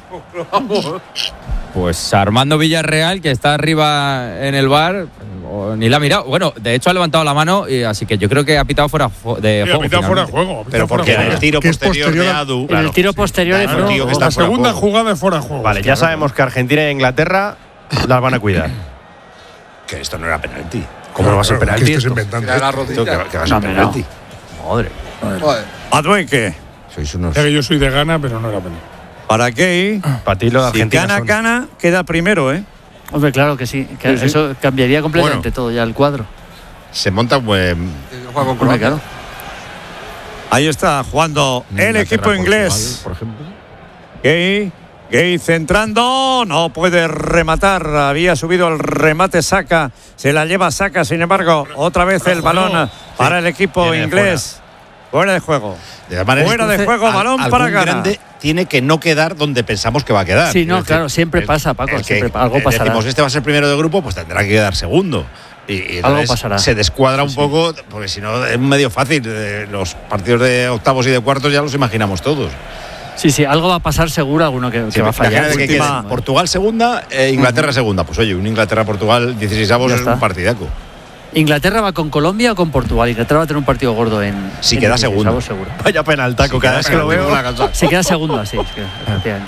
Pues Armando Villarreal, que está arriba en el bar, ni la ha mirado. Bueno, de hecho ha levantado la mano, y así que yo creo que ha pitado fuera de juego. Ha pitado fuera de juego. Pero porque en el tiro posterior de Adu. En el tiro posterior de fuera. La segunda jugada de fuera de juego. Vale, ya sabemos que Argentina e Inglaterra las van a cuidar. Que esto no era penalti. ¿Cómo no va a ser penalti? Que estás inventando. La rodilla. Que va a ser penalti. Madre. Adueque. Sois unos. Ya que yo soy de Ghana, pero no era penalti. ¿Para qué? Para ti lo de Argentina. Si Ghana queda primero, ¿eh? Hombre, claro que sí. Que Sí. eso cambiaría completamente todo ya el cuadro. Se monta un buen. Hombre, claro. Ahí está jugando el equipo inglés. Por ejemplo. Gay centrando, no puede rematar, había subido el remate Saka, se la lleva Saka, sin embargo, otra vez el balón para el equipo inglés. Fuera de juego. Fuera de juego, balón para Ghana. Grande tiene que no quedar donde pensamos que va a quedar. Sí, no, claro, siempre pasa, Paco, algo pasará. Decimos, este va a ser primero de grupo, pues tendrá que quedar segundo. Y algo pasará. Se descuadra un poco, porque si no es medio fácil. Los partidos de octavos y de cuartos ya los imaginamos todos. Sí, algo va a pasar seguro, alguno que va a fallar. Portugal segunda, Inglaterra segunda. Pues oye, un Inglaterra-Portugal 16avos es un partidaco. ¿Inglaterra va con Colombia o con Portugal? Inglaterra va a tener un partido gordo en. Si queda segundo. Seguro. Vaya penaltaco, cada vez que lo veo. Si queda segundo, así. Efectivamente.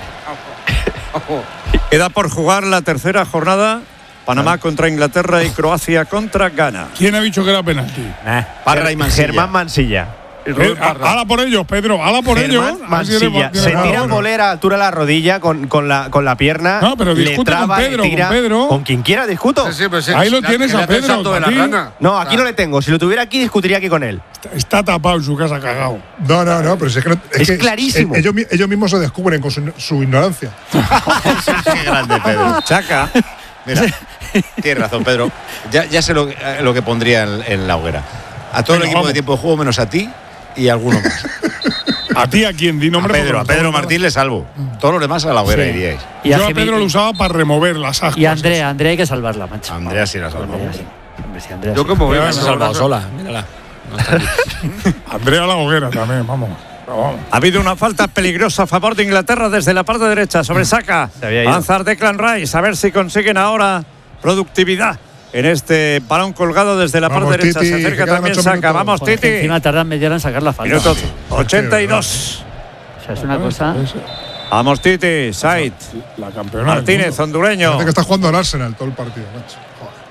Queda por jugar la tercera jornada. Panamá contra Inglaterra y Croacia contra Ghana. ¿Quién ha dicho que era penalti? Parra y Mansilla. Germán Mansilla. Hala por ellos, Pedro, hala por ellos. Mansilla se tira bolera a altura de la rodilla con la pierna. No, pero discute con Pedro, con quien quiera discuto. Ahí lo tienes a Pedro. No, aquí no le tengo. Si lo tuviera aquí, discutiría aquí con él. Está tapado en su casa, cagado. No, pero si es que clarísimo. Ellos mismos se descubren con su ignorancia. Qué grande, Pedro. Chaca. Mira, tienes razón, Pedro. Ya sé lo que pondría en la hoguera. A todo el equipo de tiempo de juego, menos a ti y alguno más. ¿A ti a quién? Di nombre. A Pedro Martín le salvo. Todos los demás a la hoguera iríais. Yo a Pedro lo usaba para remover las ascuas. Y Andrea hay que salvarla, macho. Andrea sí la salva. Yo como veo, se ha salvado sola, mírala. Andrea a la hoguera también, vamos. Ha habido una falta peligrosa a favor de Inglaterra desde la parte derecha sobre Saka. Avanzar Declan Rice, a ver si consiguen ahora productividad en este balón colgado desde la parte derecha. Se acerca también Saka. Vamos, Titi. Encima tardan media hora en sacar la falta. Minuto 82. O sea, es una cosa. Vamos, Titi. Said. La campeona. Martínez, hondureño. Parece que está jugando al Arsenal todo el partido, macho.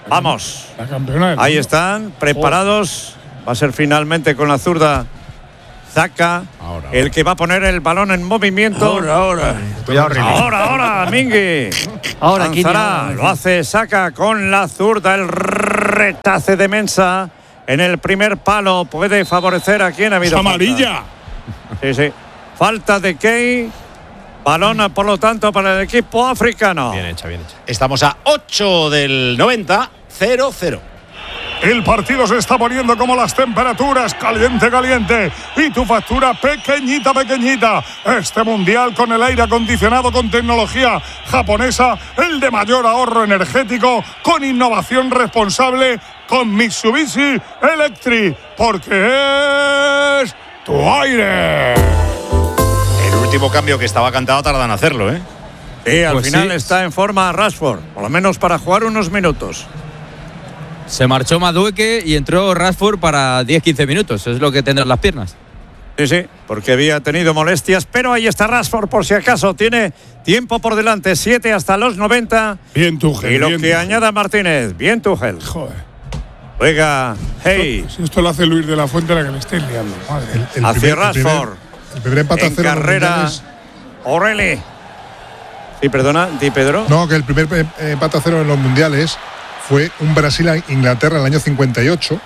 Vamos. La campeona del Ahí mundo. están, preparados. Va a ser finalmente con la zurda Zaka, el que va a poner el balón en movimiento. Ahora. Ahora, Mingui. Ahora, Lanzará, lo hace Zaka con la zurda, el rechace de Mensah en el primer palo. Puede favorecer a quien ha habido. Es amarilla. Falta. Sí. Falta de Key. Balón, por lo tanto, para el equipo africano. Bien hecha, bien hecha. Estamos a 8 del 90, 0-0. El partido se está poniendo como las temperaturas, caliente, caliente. Y tu factura pequeñita, pequeñita. Este mundial con el aire acondicionado con tecnología japonesa, el de mayor ahorro energético, con innovación responsable, con Mitsubishi Electric. Porque es tu aire. El último cambio que estaba cantado tardan en hacerlo, ¿eh? Sí, al Pues final sí. está en forma Rashford, por lo menos para jugar unos minutos. Se marchó Madueke y entró Rashford para 10-15 minutos. Es lo que tendrán las piernas. Sí, porque había tenido molestias, pero ahí está Rashford por si acaso. Tiene tiempo por delante, 7 hasta los 90. Bien, Tuchel. Y lo bien, que Tuchel. añada Martínez, bien Tuchel. Joder. Juega, hey, Si esto lo hace Luis de la Fuente, la que le estáis liando. Madre. hacia Rashford. El primer empate a En cero en los carrera, mundiales. O'Reilly. Sí, perdona, ¿di Pedro? No, que el primer empate a cero en los mundiales fue un Brasil-Inglaterra en el año 58,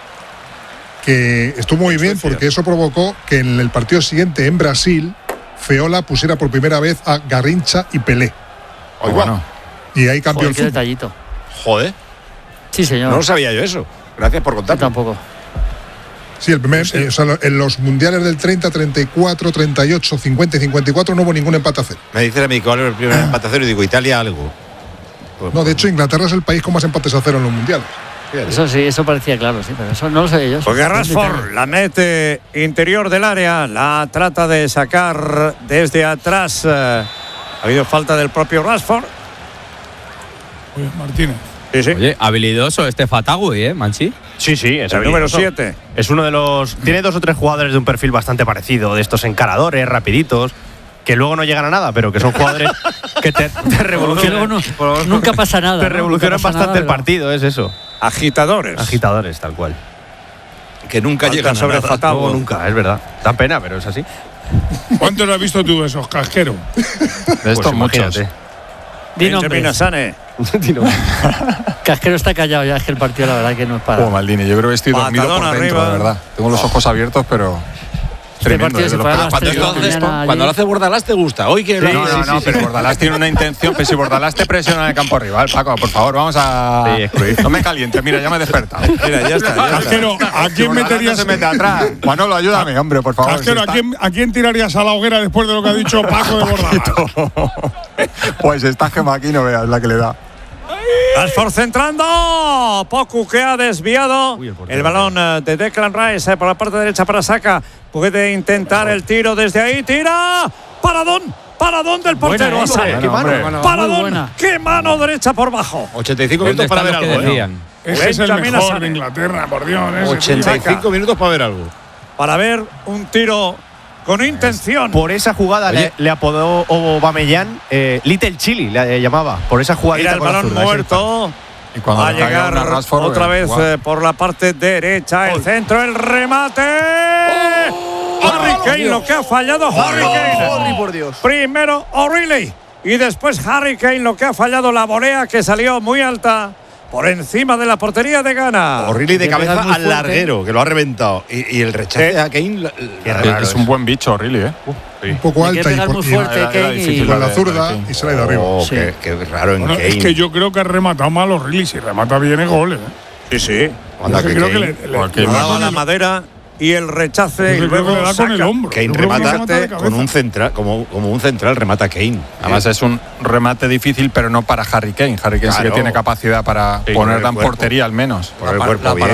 que estuvo muy bien porque eso provocó que en el partido siguiente en Brasil, Feola pusiera por primera vez a Garrincha y Pelé. Bueno. Y ahí cambió Joder, el qué fútbol. detallito. Joder, Sí, señor. no lo sabía yo eso. Gracias por Yo contarlo. tampoco. Sí, el primer, o sea, en los mundiales del 30, 34, 38, 50 y 54 no hubo ningún empate a cero. Me dice el amigo, ¿cuál es el primer empate a cero? Y digo, Italia algo. No, de hecho, Inglaterra es el país con más empates a cero en los mundiales. Eso sí, eso parecía claro, sí, pero eso no lo sabía yo. Porque Eso es un Rashford detalle. la mete interior del área, la trata de sacar desde atrás. Ha habido falta del propio Rashford. Oye, Martínez. Sí, sí. Oye, habilidoso este Fatagui, Manchi. Sí, sí, es El número habilidoso. 7. Es uno de los. Tiene 2 o 3 jugadores de un perfil bastante parecido, de estos encaradores, rapiditos, que luego no llegan a nada, pero que son jugadores que te Que revolucionan. luego nunca pasa nada. Te ¿no? revolucionan Nunca pasa bastante nada, el partido, es eso. Agitadores. Agitadores, tal cual. Que nunca Falta llegan sobre a nada. Fatagui. Luego nunca, es verdad. Da pena, pero es así. ¿Cuántos has visto tú de esos casqueros? De estos muchos. imagínate. Di Benjamin nombres. Asane. Casquero está callado ya, es que el partido la verdad que no es para. Oh, Maldini, yo creo que estoy dormido Patadón por dentro, arriba. de verdad. Tengo los ojos abiertos, pero Este tremendo. partido desde se los fue a primeros las 3 de la partidos. mañana Cuando lo allí. hace Bordalás te gusta. Hoy que No, pero Bordalás tiene una intención. Pero si Bordalás te presiona en el campo rival, Paco, por favor, vamos a. Sí, es Cruyff. No me calientes, mira, ya me he despertado. Mira, ya está. Casquero, ¿a Si quién Bordalás meterías? no se mete atrás. Manolo, ayúdame, hombre, por favor. Casquero, si ¿a quién tirarías a la hoguera después de lo que ha dicho Paco de Bordalás? Pues esta gema aquí no veas la que le da. Rashford centrando. Poku que ha desviado el balón de Declan Rice por la parte derecha para Saka. Puede intentar el tiro desde ahí. Tira. Paradón del portero. Buena, a Saka. qué mano. Muy Paradón. buena. Qué mano derecha por bajo. 85 ¿Dónde minutos para están ver los que algo. ¿eh? decían? Ese es el Benjamin mejor Asane. de Inglaterra, por Dios. ese 85 minutos para ver algo. Para ver un tiro con intención. Por esa jugada le apodó Aubameyang Little Chili, le llamaba. Por esa jugadita Mira el con la balón zurda, ese muerto. Y cuando Va a le caiga llegar una Rashford, otra vez igual. por la parte derecha. El centro, el remate. Harry Kane, lo que ha fallado Harry Kane. por Dios. Primero O'Reilly y después Harry Kane, lo que ha fallado la volea que salió muy alta por encima de la portería de Ghana. O'Reilly de Le pega cabeza muy al fuerte. larguero, que lo ha reventado. Y el rechace a Kane. Es un buen bicho, really, ¿eh? Un poco Hay que alta y, pegar muy fuerte, era Kane, difícil y- con la de zurda Kane. y se le ha ido arriba. Oh, Sí. qué raro en Bueno, Kane. es que yo creo que ha rematado mal O'Reilly. Si remata bien es gol. Sí, sí. Anda, Yo que creo Kane, que le Porque le da Daba con la el- madera y el rechace. Y yo creo que luego le da con el saca. hombro. Kane Yo creo que remata de con cabeza. un central, como un central remata Kane. Además es un remate difícil, pero no para Harry Kane. Harry Kane sí que Claro. tiene capacidad para Sí, ponerla por el en cuerpo. portería al menos. Por el cuerpo bien.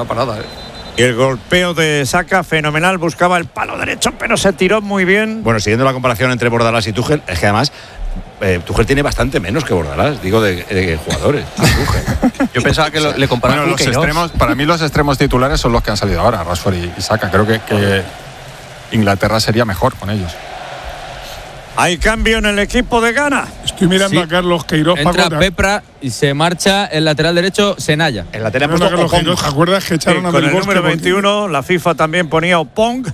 Y el golpeo de Saka, fenomenal. Buscaba el palo derecho, pero se tiró muy bien. Bueno, siguiendo la comparación entre Bordalás y Tuchel, es que además Tuchel tiene bastante menos que Bordalás, digo, de jugadores. Yo pensaba que le comparaban Bueno, con los Queiroz. extremos, para mí los extremos titulares son los que han salido ahora, Rashford y Saka. Creo que Inglaterra sería mejor con ellos. Hay cambio en el equipo de Ghana. Estoy mirando a Carlos Queiroz. Entra Pepra y se marcha el lateral derecho Senaya. El lateral puesto Carlos Queiroz. ¿Te acuerdas que echaron a con Del el Bosque? número 21, la FIFA también ponía Opong.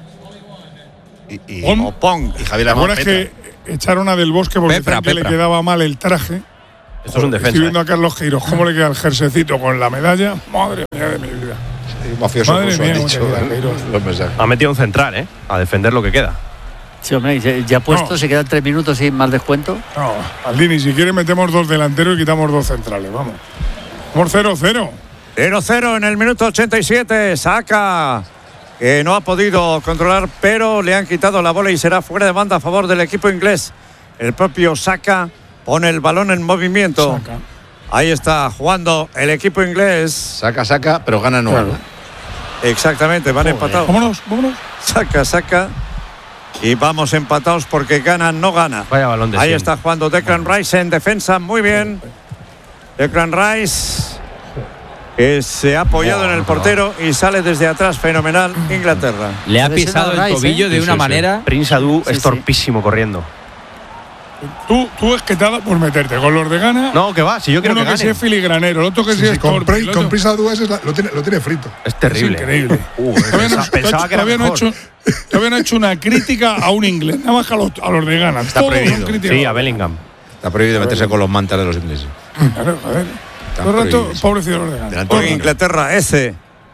Opong. Y Javier ¿Te acuerdas que echaron a Del Bosque porque decían que le quedaba mal el traje? Esto es un defensa. Estoy viendo a Carlos Queiroz. ¿Cómo le queda el jersecito con la medalla? Madre mía de mi vida. Mafioso Madre ruso, mía, han dicho, los mensajes. Ha metido un central, a defender lo que queda. Sí, hombre, ya puesto, se quedan 3 minutos sin más descuento. No, Aldini, si quiere metemos 2 delanteros y quitamos 2 centrales, vamos. Por 0-0. 0-0 en el minuto 87. Saka, que no ha podido controlar, pero le han quitado la bola y será fuera de banda a favor del equipo inglés. El propio Saka pone el balón en movimiento. Saka. Ahí está jugando el equipo inglés. Saca, pero gana no. Claro. Exactamente, van empatados. Vámonos. Saca. Y vamos empatados porque Ghana no gana. Vaya balón de Ahí 100. está jugando Declan Rice en defensa, muy bien. Declan Rice, que se ha apoyado en el portero y sale desde atrás, fenomenal, Inglaterra. Le ha Debe ser pisado el Rice, tobillo de una manera. Prince Adu Sí, es sí. torpísimo corriendo. Tú es que te ha dado por meterte con los de Ghana. No, que va, si yo quiero Uno que que gane. sea filigranero, el otro que sea con torpe, el otro- Prisa Dues lo tiene frito. Es terrible. Es increíble. Pensaba que era mejor. Todavía no ha hecho una crítica a un inglés, nada más que a los de Ghana. Está Todos prohibido. son críticas. Sí, a Bellingham. Está prohibido meterse con los mantas de los ingleses. Claro, joder. Está Todo el rato, prohibido. pobrecitos los de Ghana. Delante Por de Inglaterra, ese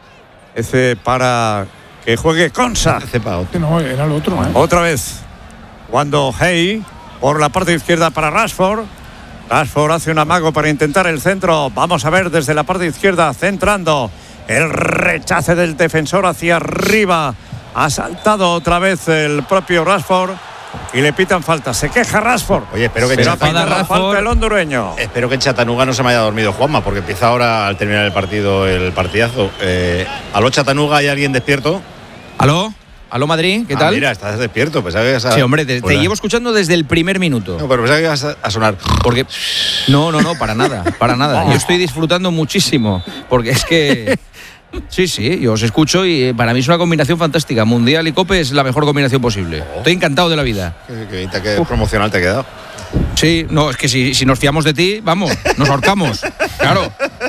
para que juegue Konsa. Que no, era el otro, ¿eh? Otra vez, cuando Hey por la parte izquierda para Rashford. Rashford hace un amago para intentar el centro. Vamos a ver desde la parte izquierda, centrando. El rechace del defensor hacia arriba. Ha saltado otra vez el propio Rashford y le pitan falta. Se queja Rashford. Oye, espero que Pero Chatanuga- pita la falta el hondureño. Espero que en Chattanooga no se me haya dormido Juanma, porque empieza ahora al terminar el partido el partidazo. ¿Aló Chattanooga? ¿Hay alguien despierto? ¿Aló Madrid? ¿Qué tal? Mira, estás despierto. Pensaba que ibas a... Sí, hombre, te Hola. llevo escuchando desde el primer minuto. No, pero pensaba que ibas a sonar. Porque. No, para nada, para nada. Yo estoy disfrutando muchísimo. Porque es que. Sí, yo os escucho y para mí es una combinación fantástica. Mundial y Cope es la mejor combinación posible. Estoy encantado de la vida. Qué promocional te ha quedado. Sí, no, es que si nos fiamos de ti, vamos, nos ahorcamos. Claro.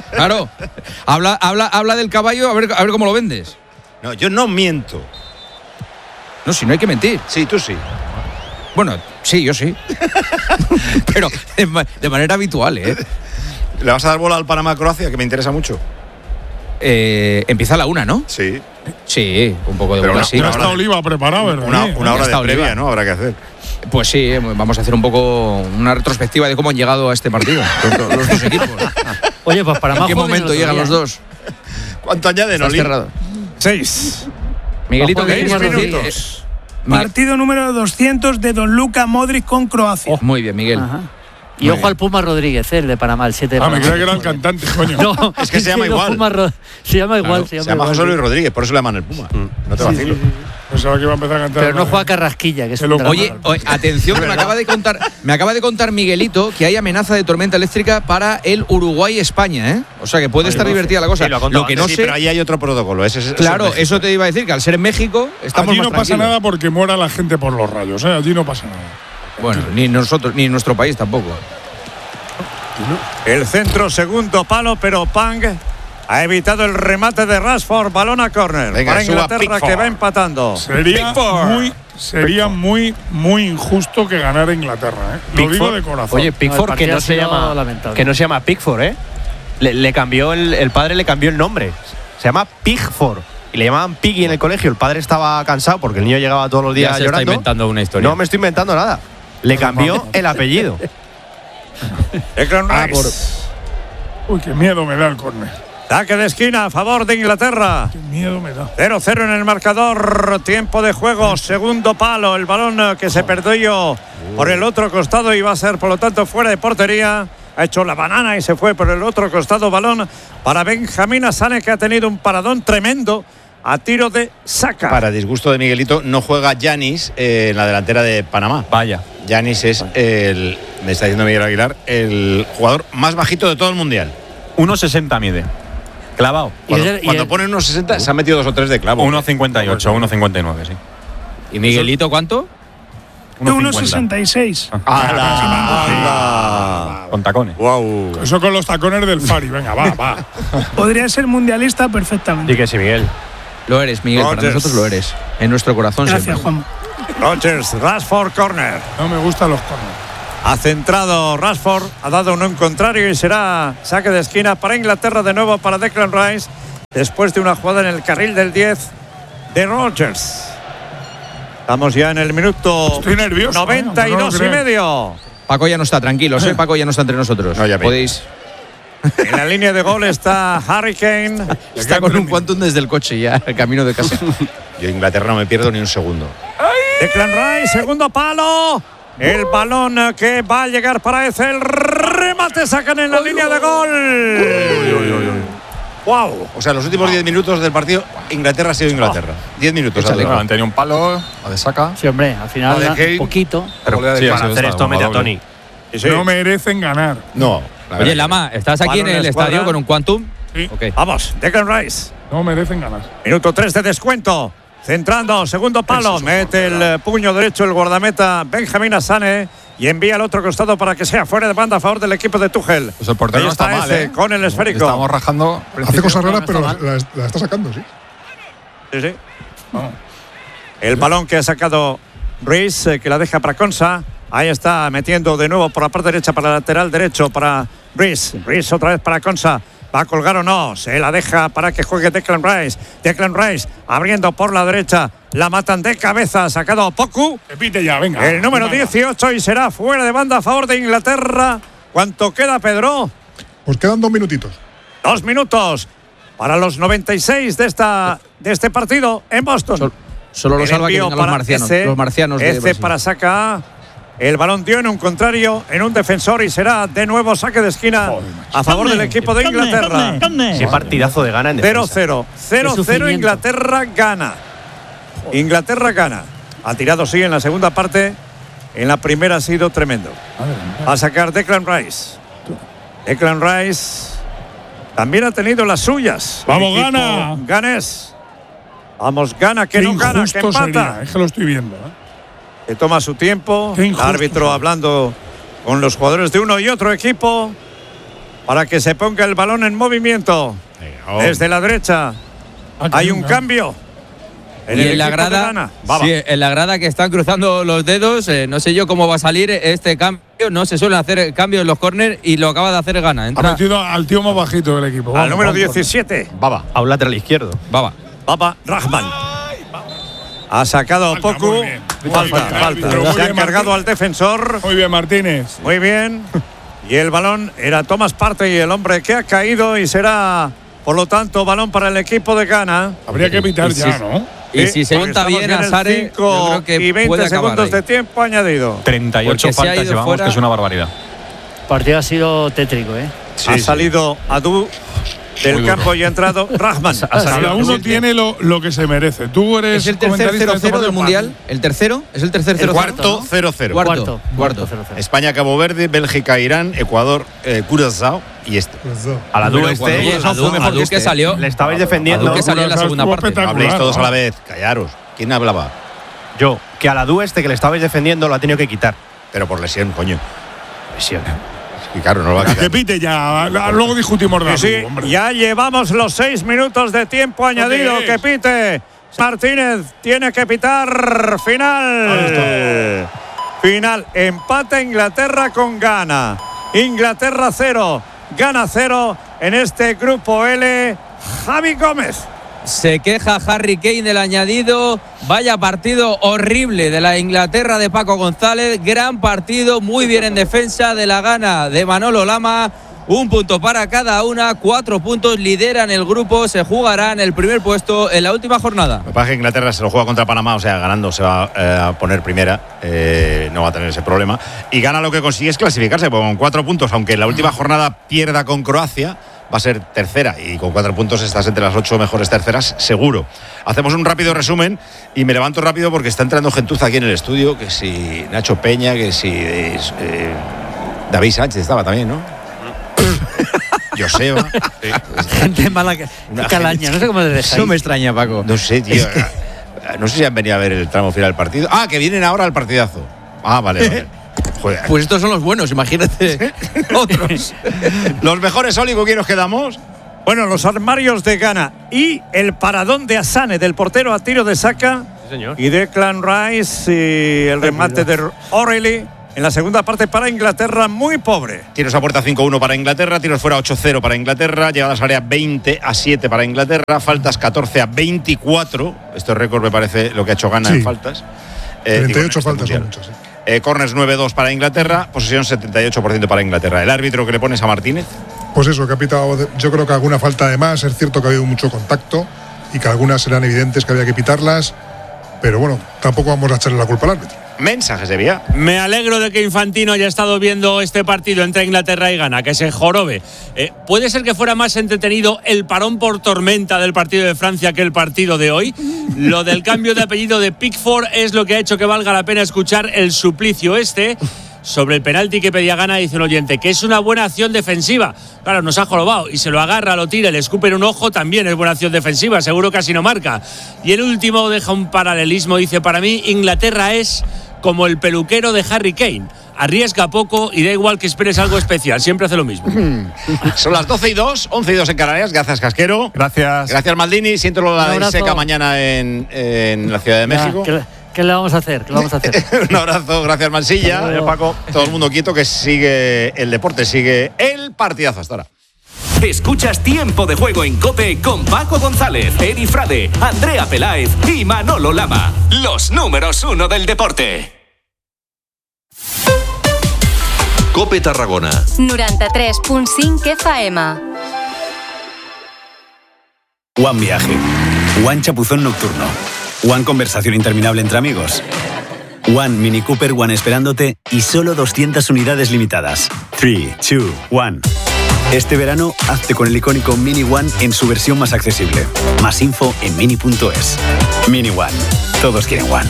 Habla del caballo, a ver cómo lo vendes. No, yo no miento. No, si no hay que mentir. Sí, tú sí. Bueno, sí, yo sí. Pero de manera habitual, ¿eh? ¿Le vas a dar bola al Panamá-Croacia, que me interesa mucho? Empieza a la 1, ¿no? Sí. Sí, un poco de Pero bola, una- sí. Ya está Oliva preparado, ¿verdad? Una hora está de previa, Oliva. ¿no? Habrá que hacer. Pues sí, vamos a hacer un poco una retrospectiva de cómo han llegado a este partido los dos equipos. Oye, pues para ¿En más qué momento llegan los dos? ¿Cuánto añaden, Estás Oli? cerrado. 6. Miguelito, Ojo, ¿qué quieres 6 decir? minutos. Partido número 200 de Don Luka Modric con Croacia. Muy bien, Miguel. Ajá. Y ojo al Puma Rodríguez, el de Panamá, el 7 de Ah, me Panamá. creía que era el cantante, coño. No, Es que se llama igual. Se llama igual, Claro, se llama José Luis Rodríguez, por eso le llaman el Puma. No te vacilo. Pensaba que iba a empezar a cantar. Pero no juega Carrasquilla, que es un drama. Oye, atención, que me acaba de contar Miguelito que hay amenaza de tormenta eléctrica para el Uruguay-España, ¿eh? O sea que puede estar divertida la cosa. Sí, lo ha contado Lo que no antes, sé. Pero ahí hay otro protocolo. Claro, eso te iba a decir, que al ser en México estamos Allí más no pasa tranquilos. nada porque muera la gente por los rayos, ¿eh? Allí no pasa nada. Bueno, ni nosotros, ni nuestro país tampoco. El centro, segundo palo, pero Pang ha evitado el remate de Rashford. Balón a córner Venga, para suba Inglaterra, Pickford. que va empatando. Sería muy injusto que ganara Inglaterra, ¿eh? Lo digo de corazón. Oye, Pickford, que no se llama Pickford, ¿eh? Le cambió el padre le cambió el nombre. Se llama Pickford. Y le llamaban Piggy en el colegio. El padre estaba cansado porque el niño llegaba todos los días Ya se llorando. está inventando una historia. No me estoy inventando nada. Le cambió el apellido. Declan Rice. Uy, qué miedo me da el córner. Saque de esquina a favor de Inglaterra. Qué miedo me da. 0-0 en el marcador. Tiempo de juego. Segundo palo. El balón que se perdió por el otro costado y va a ser, por lo tanto, fuera de portería. Ha hecho la banana y se fue por el otro costado. Balón para Benjamín Asane, que ha tenido un paradón tremendo a tiro de Saka. Para disgusto de Miguelito, no juega Yanis en la delantera de Panamá. Vaya. Yanis es me está diciendo Miguel Aguilar, el jugador más bajito de todo el mundial. 1,60 mide. Clavado. Cuando ponen 1,60 se han metido 2 o 3 de clavo. 1,58, 1,59, sí. ¿Y Miguelito cuánto? De 1,66. Con tacones. Wow. Eso con los tacones del Fari. Venga, va. Podría ser mundialista perfectamente. Y que sí, Miguel. Lo eres, Miguel, para nosotros lo eres. En nuestro corazón Gracias, siempre. Juan. Rodgers, Rashford, corner. No me gustan los corners. Ha centrado Rashford, ha dado un contrario y será saque de esquina para Inglaterra de nuevo para Declan Rice, después de una jugada en el carril del 10 de Rodgers. Estamos ya en el minuto 92 y medio. Paco ya no está, tranquilo, Paco ya no está entre nosotros. No, ya podéis. En la línea de gol está Harry Kane. Está con un quantum desde el coche ya, el camino de casa. Yo Inglaterra no me pierdo ni un segundo. Declan Rice, segundo palo. El balón que va a llegar para ese. El remate sacan en la línea de gol. Wow. O sea, los últimos 10 minutos del partido, Inglaterra ha sido Inglaterra. 10 minutos. Han tenido un palo, a de saca. Sí, hombre, al final un poquito. Pero para hacer esto mete a Tony. No merecen ganar. No. Oye, Lama, ¿estás aquí en el estadio con un quantum? Sí. Okay. Vamos, Declan Rice. No merecen ganar. Minuto 3 de descuento. Centrando, segundo palo. Mete el puño derecho el guardameta Benjamín Asane y envía al otro costado para que sea fuera de banda a favor del equipo de Tuchel. Pues el portero Ahí no está mal, ese, con el esférico. Estamos rajando. Hace cosas raras, pero la está sacando, sí. Sí. El balón que ha sacado Ruiz, que la deja para Konsa. Ahí está, metiendo de nuevo por la parte derecha para el lateral derecho para Ruiz. Ruiz otra vez para Konsa. ¿Va a colgar o no? Se la deja para que juegue Declan Rice. Declan Rice abriendo por la derecha. La matan de cabeza. Sacado Poku. Repite ya, venga. El número 18 y será fuera de banda a favor de Inglaterra. ¿Cuánto queda, Pedro? Pues quedan 2 minutitos. 2 minutos para los 96 de este partido en Boston. Solo lo salva que vengan los marcianos. Los marcianos de Brasil. para saca. El balón dio en un contrario, en un defensor y será de nuevo saque de esquina a favor del equipo de Inglaterra. Qué partidazo de Ghana en defensa. 0-0. 0-0 Inglaterra gana. Inglaterra gana. Ha tirado sí en la segunda parte. En la primera ha sido tremendo. Va a sacar Declan Rice. Declan Rice también ha tenido las suyas. ¡Vamos, Ghana! Ganes. Vamos, Ghana, que no gana, que empata. Sería. Es que lo estoy viendo. Que toma su tiempo, el árbitro hablando con los jugadores de uno y otro equipo para que se ponga el balón en movimiento. Desde la derecha hay un cambio. Y en la grada, en la grada que están cruzando los dedos, no sé yo cómo va a salir este cambio. No se suelen hacer cambios en los córneres y lo acaba de hacer Ghana. Ha metido al tío más bajito del equipo. Al número 17. Baba, a un lateral izquierdo. Baba Rahman. Ha sacado Poku. Falta. Se ha encargado al defensor. Muy bien, Martínez. Muy bien. Y el balón era Thomas Partey, y el hombre que ha caído, y será, por lo tanto, balón para el equipo de Ghana. Habría que evitar ya, ¿no? Y si se monta bien a Sare, yo creo que y 20 segundos de tiempo añadido. 38 faltas llevamos, que es una barbaridad. El partido ha sido tétrico, ¿eh? Ha salido Adu del campo y ha entrado Rahman. Cada uno tiene lo que se merece. Tú eres. ¿Es el tercer 0-0 del Mundial? ¿El tercero? ¿Es el tercer 0-0? El cuarto 0-0. Cuarto 0-0. España, Cabo Verde, Bélgica, Irán, Ecuador, Curazao y este. A la Adu Adu que salió. Le estabais defendiendo. Adu que salió en la segunda parte. No habléis todos a la vez. Callaros. ¿Quién hablaba? Yo. Que a la Adu que le estabais defendiendo lo ha tenido que quitar. Pero por lesión, coño. Lesión. Y claro, no lo va a quitar. Que pite ya. Luego discutimos de sí, ya llevamos los 6 minutos de tiempo añadido. Que pite. Martínez tiene que pitar. Final. Final. Empate Inglaterra con Ghana. Inglaterra 0. Ghana 0 en este grupo L. Javi Gómez. Se queja Harry Kane del añadido. Vaya partido horrible de la Inglaterra de Paco González. Gran partido, muy bien en defensa de la Ghana de Manolo Lama. 1 punto para cada una, 4 puntos, lideran el grupo, se jugarán el primer puesto en la última jornada. Lo que pasa es que Inglaterra se lo juega contra Panamá, o sea, ganando se va a poner primera, no va a tener ese problema. Y Ghana lo que consigue es clasificarse, porque con 4 puntos, aunque en la última jornada pierda con Croacia, va a ser tercera, y con 4 puntos estás entre las 8 mejores terceras, seguro. Hacemos un rápido resumen y me levanto rápido porque está entrando gentuza aquí en el estudio, que si Nacho Peña, que si David Sánchez estaba también, ¿no? Joseba. Gente mala calaña, no sé cómo le dejáis. No me extraña, Paco. No sé, tío. No sé si han venido a ver el tramo final del partido. Ah, que vienen ahora al partidazo. Ah, vale. Joder. Pues estos son los buenos, imagínate otros. Los mejores, Oli, ¿con quién nos quedamos? Bueno, los armarios de Ghana y el paradón de Asane, del portero a tiro de Saka. Sí, señor. Y Declan Rice y el remate de O'Reilly. En la segunda parte para Inglaterra, muy pobre. Tiros a puerta 5-1 para Inglaterra, tiros fuera 8-0 para Inglaterra, llegadas a área 20-7 para Inglaterra, faltas 14-24. Esto es récord, me parece, lo que ha hecho Ghana en faltas. 38 faltas son muchas. Corners 9-2 para Inglaterra, posesión 78% para Inglaterra. ¿El árbitro que le pones a Martínez? Pues eso, que ha pitado, yo creo que alguna falta de más. Es cierto que ha habido mucho contacto y que algunas eran evidentes que había que pitarlas, pero bueno, tampoco vamos a echarle la culpa al árbitro. Mensajes de vía. Me alegro de que Infantino haya estado viendo este partido entre Inglaterra y Ghana, que se jorobe. ¿Puede ser que fuera más entretenido el parón por tormenta del partido de Francia que el partido de hoy? Lo del cambio de apellido de Pickford es lo que ha hecho que valga la pena escuchar el suplicio este. Sobre el penalti que pedía Ghana, dice un oyente, que es una buena acción defensiva. Claro, nos ha jorobado y se lo agarra, lo tira, le escupe en un ojo, también es buena acción defensiva, seguro que así no marca. Y el último deja un paralelismo, dice, para mí Inglaterra es como el peluquero de Harry Kane. Arriesga poco y da igual que esperes algo especial, siempre hace lo mismo. Son las 12:02, 11:02 en Canarias. Gracias, Casquero. Gracias. Gracias, Maldini. Siento la seca mañana en la Ciudad de México. ¿Qué le vamos a hacer? Un abrazo, gracias, Mansilla. Paco. Todo el mundo quieto, que sigue el deporte, sigue el partidazo hasta ahora. Escuchas Tiempo de Juego en COPE con Paco González, Eri Frade, Andrea Peláez y Manolo Lama. Los números 1 del deporte. COPE Tarragona 93.5 FM. One viaje, One chapuzón nocturno, One conversación interminable entre amigos, One Mini Cooper One esperándote y solo 200 unidades limitadas. 3, 2, 1. Este verano, hazte con el icónico Mini One en su versión más accesible. Más info en mini.es. Mini One. Todos quieren One.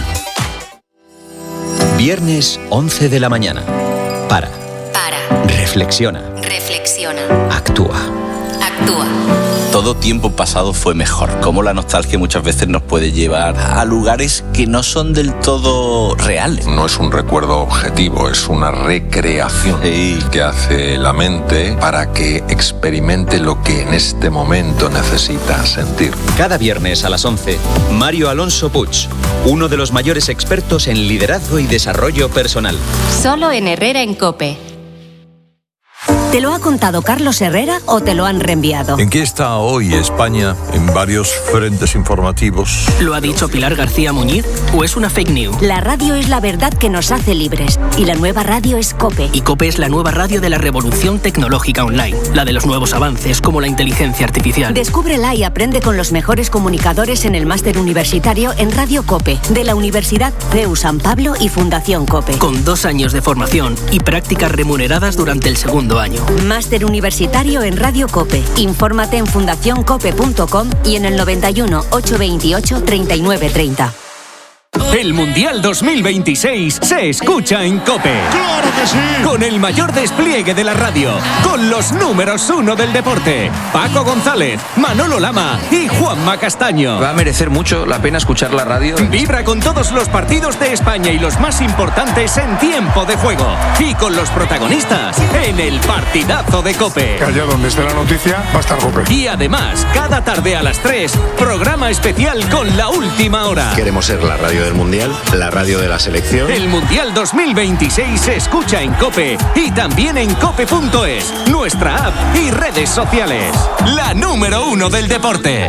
Viernes 11 de la mañana. Para. Reflexiona. Actúa. Todo tiempo pasado fue mejor. Como la nostalgia muchas veces nos puede llevar a lugares que no son del todo reales. No es un recuerdo objetivo, es una recreación que hace la mente para que experimente lo que en este momento necesita sentir. Cada viernes a las 11, Mario Alonso Puig, uno de los mayores expertos en liderazgo y desarrollo personal. Solo en Herrera en COPE. ¿Te lo ha contado Carlos Herrera o te lo han reenviado? ¿En qué está hoy España en varios frentes informativos? ¿Lo ha dicho Pilar García Muñiz o es una fake news? La radio es la verdad que nos hace libres y la nueva radio es COPE. Y COPE es la nueva radio de la revolución tecnológica online, la de los nuevos avances como la inteligencia artificial. Descúbrela y aprende con los mejores comunicadores en el máster universitario en Radio COPE de la Universidad CEU San Pablo y Fundación COPE. Con 2 años de formación y prácticas remuneradas durante el segundo año. Máster universitario en Radio COPE. Infórmate en fundacioncope.com y en el 91 828 3930. El Mundial 2026 se escucha en COPE. ¡Claro que sí! Con el mayor despliegue de la radio, con los números 1 del deporte, Paco González, Manolo Lama y Juanma Castaño. Va a merecer mucho la pena escuchar la radio. Vibra con todos los partidos de España y los más importantes en tiempo de juego. Y con los protagonistas en el partidazo de COPE. Allá donde esté la noticia va a estar COPE. Y además, cada tarde a las 3, programa especial con La Última Hora. Queremos ser la radio del Mundial, la radio de la selección. El Mundial 2026 se escucha en COPE y también en cope.es, nuestra app y redes sociales. La número 1 del deporte.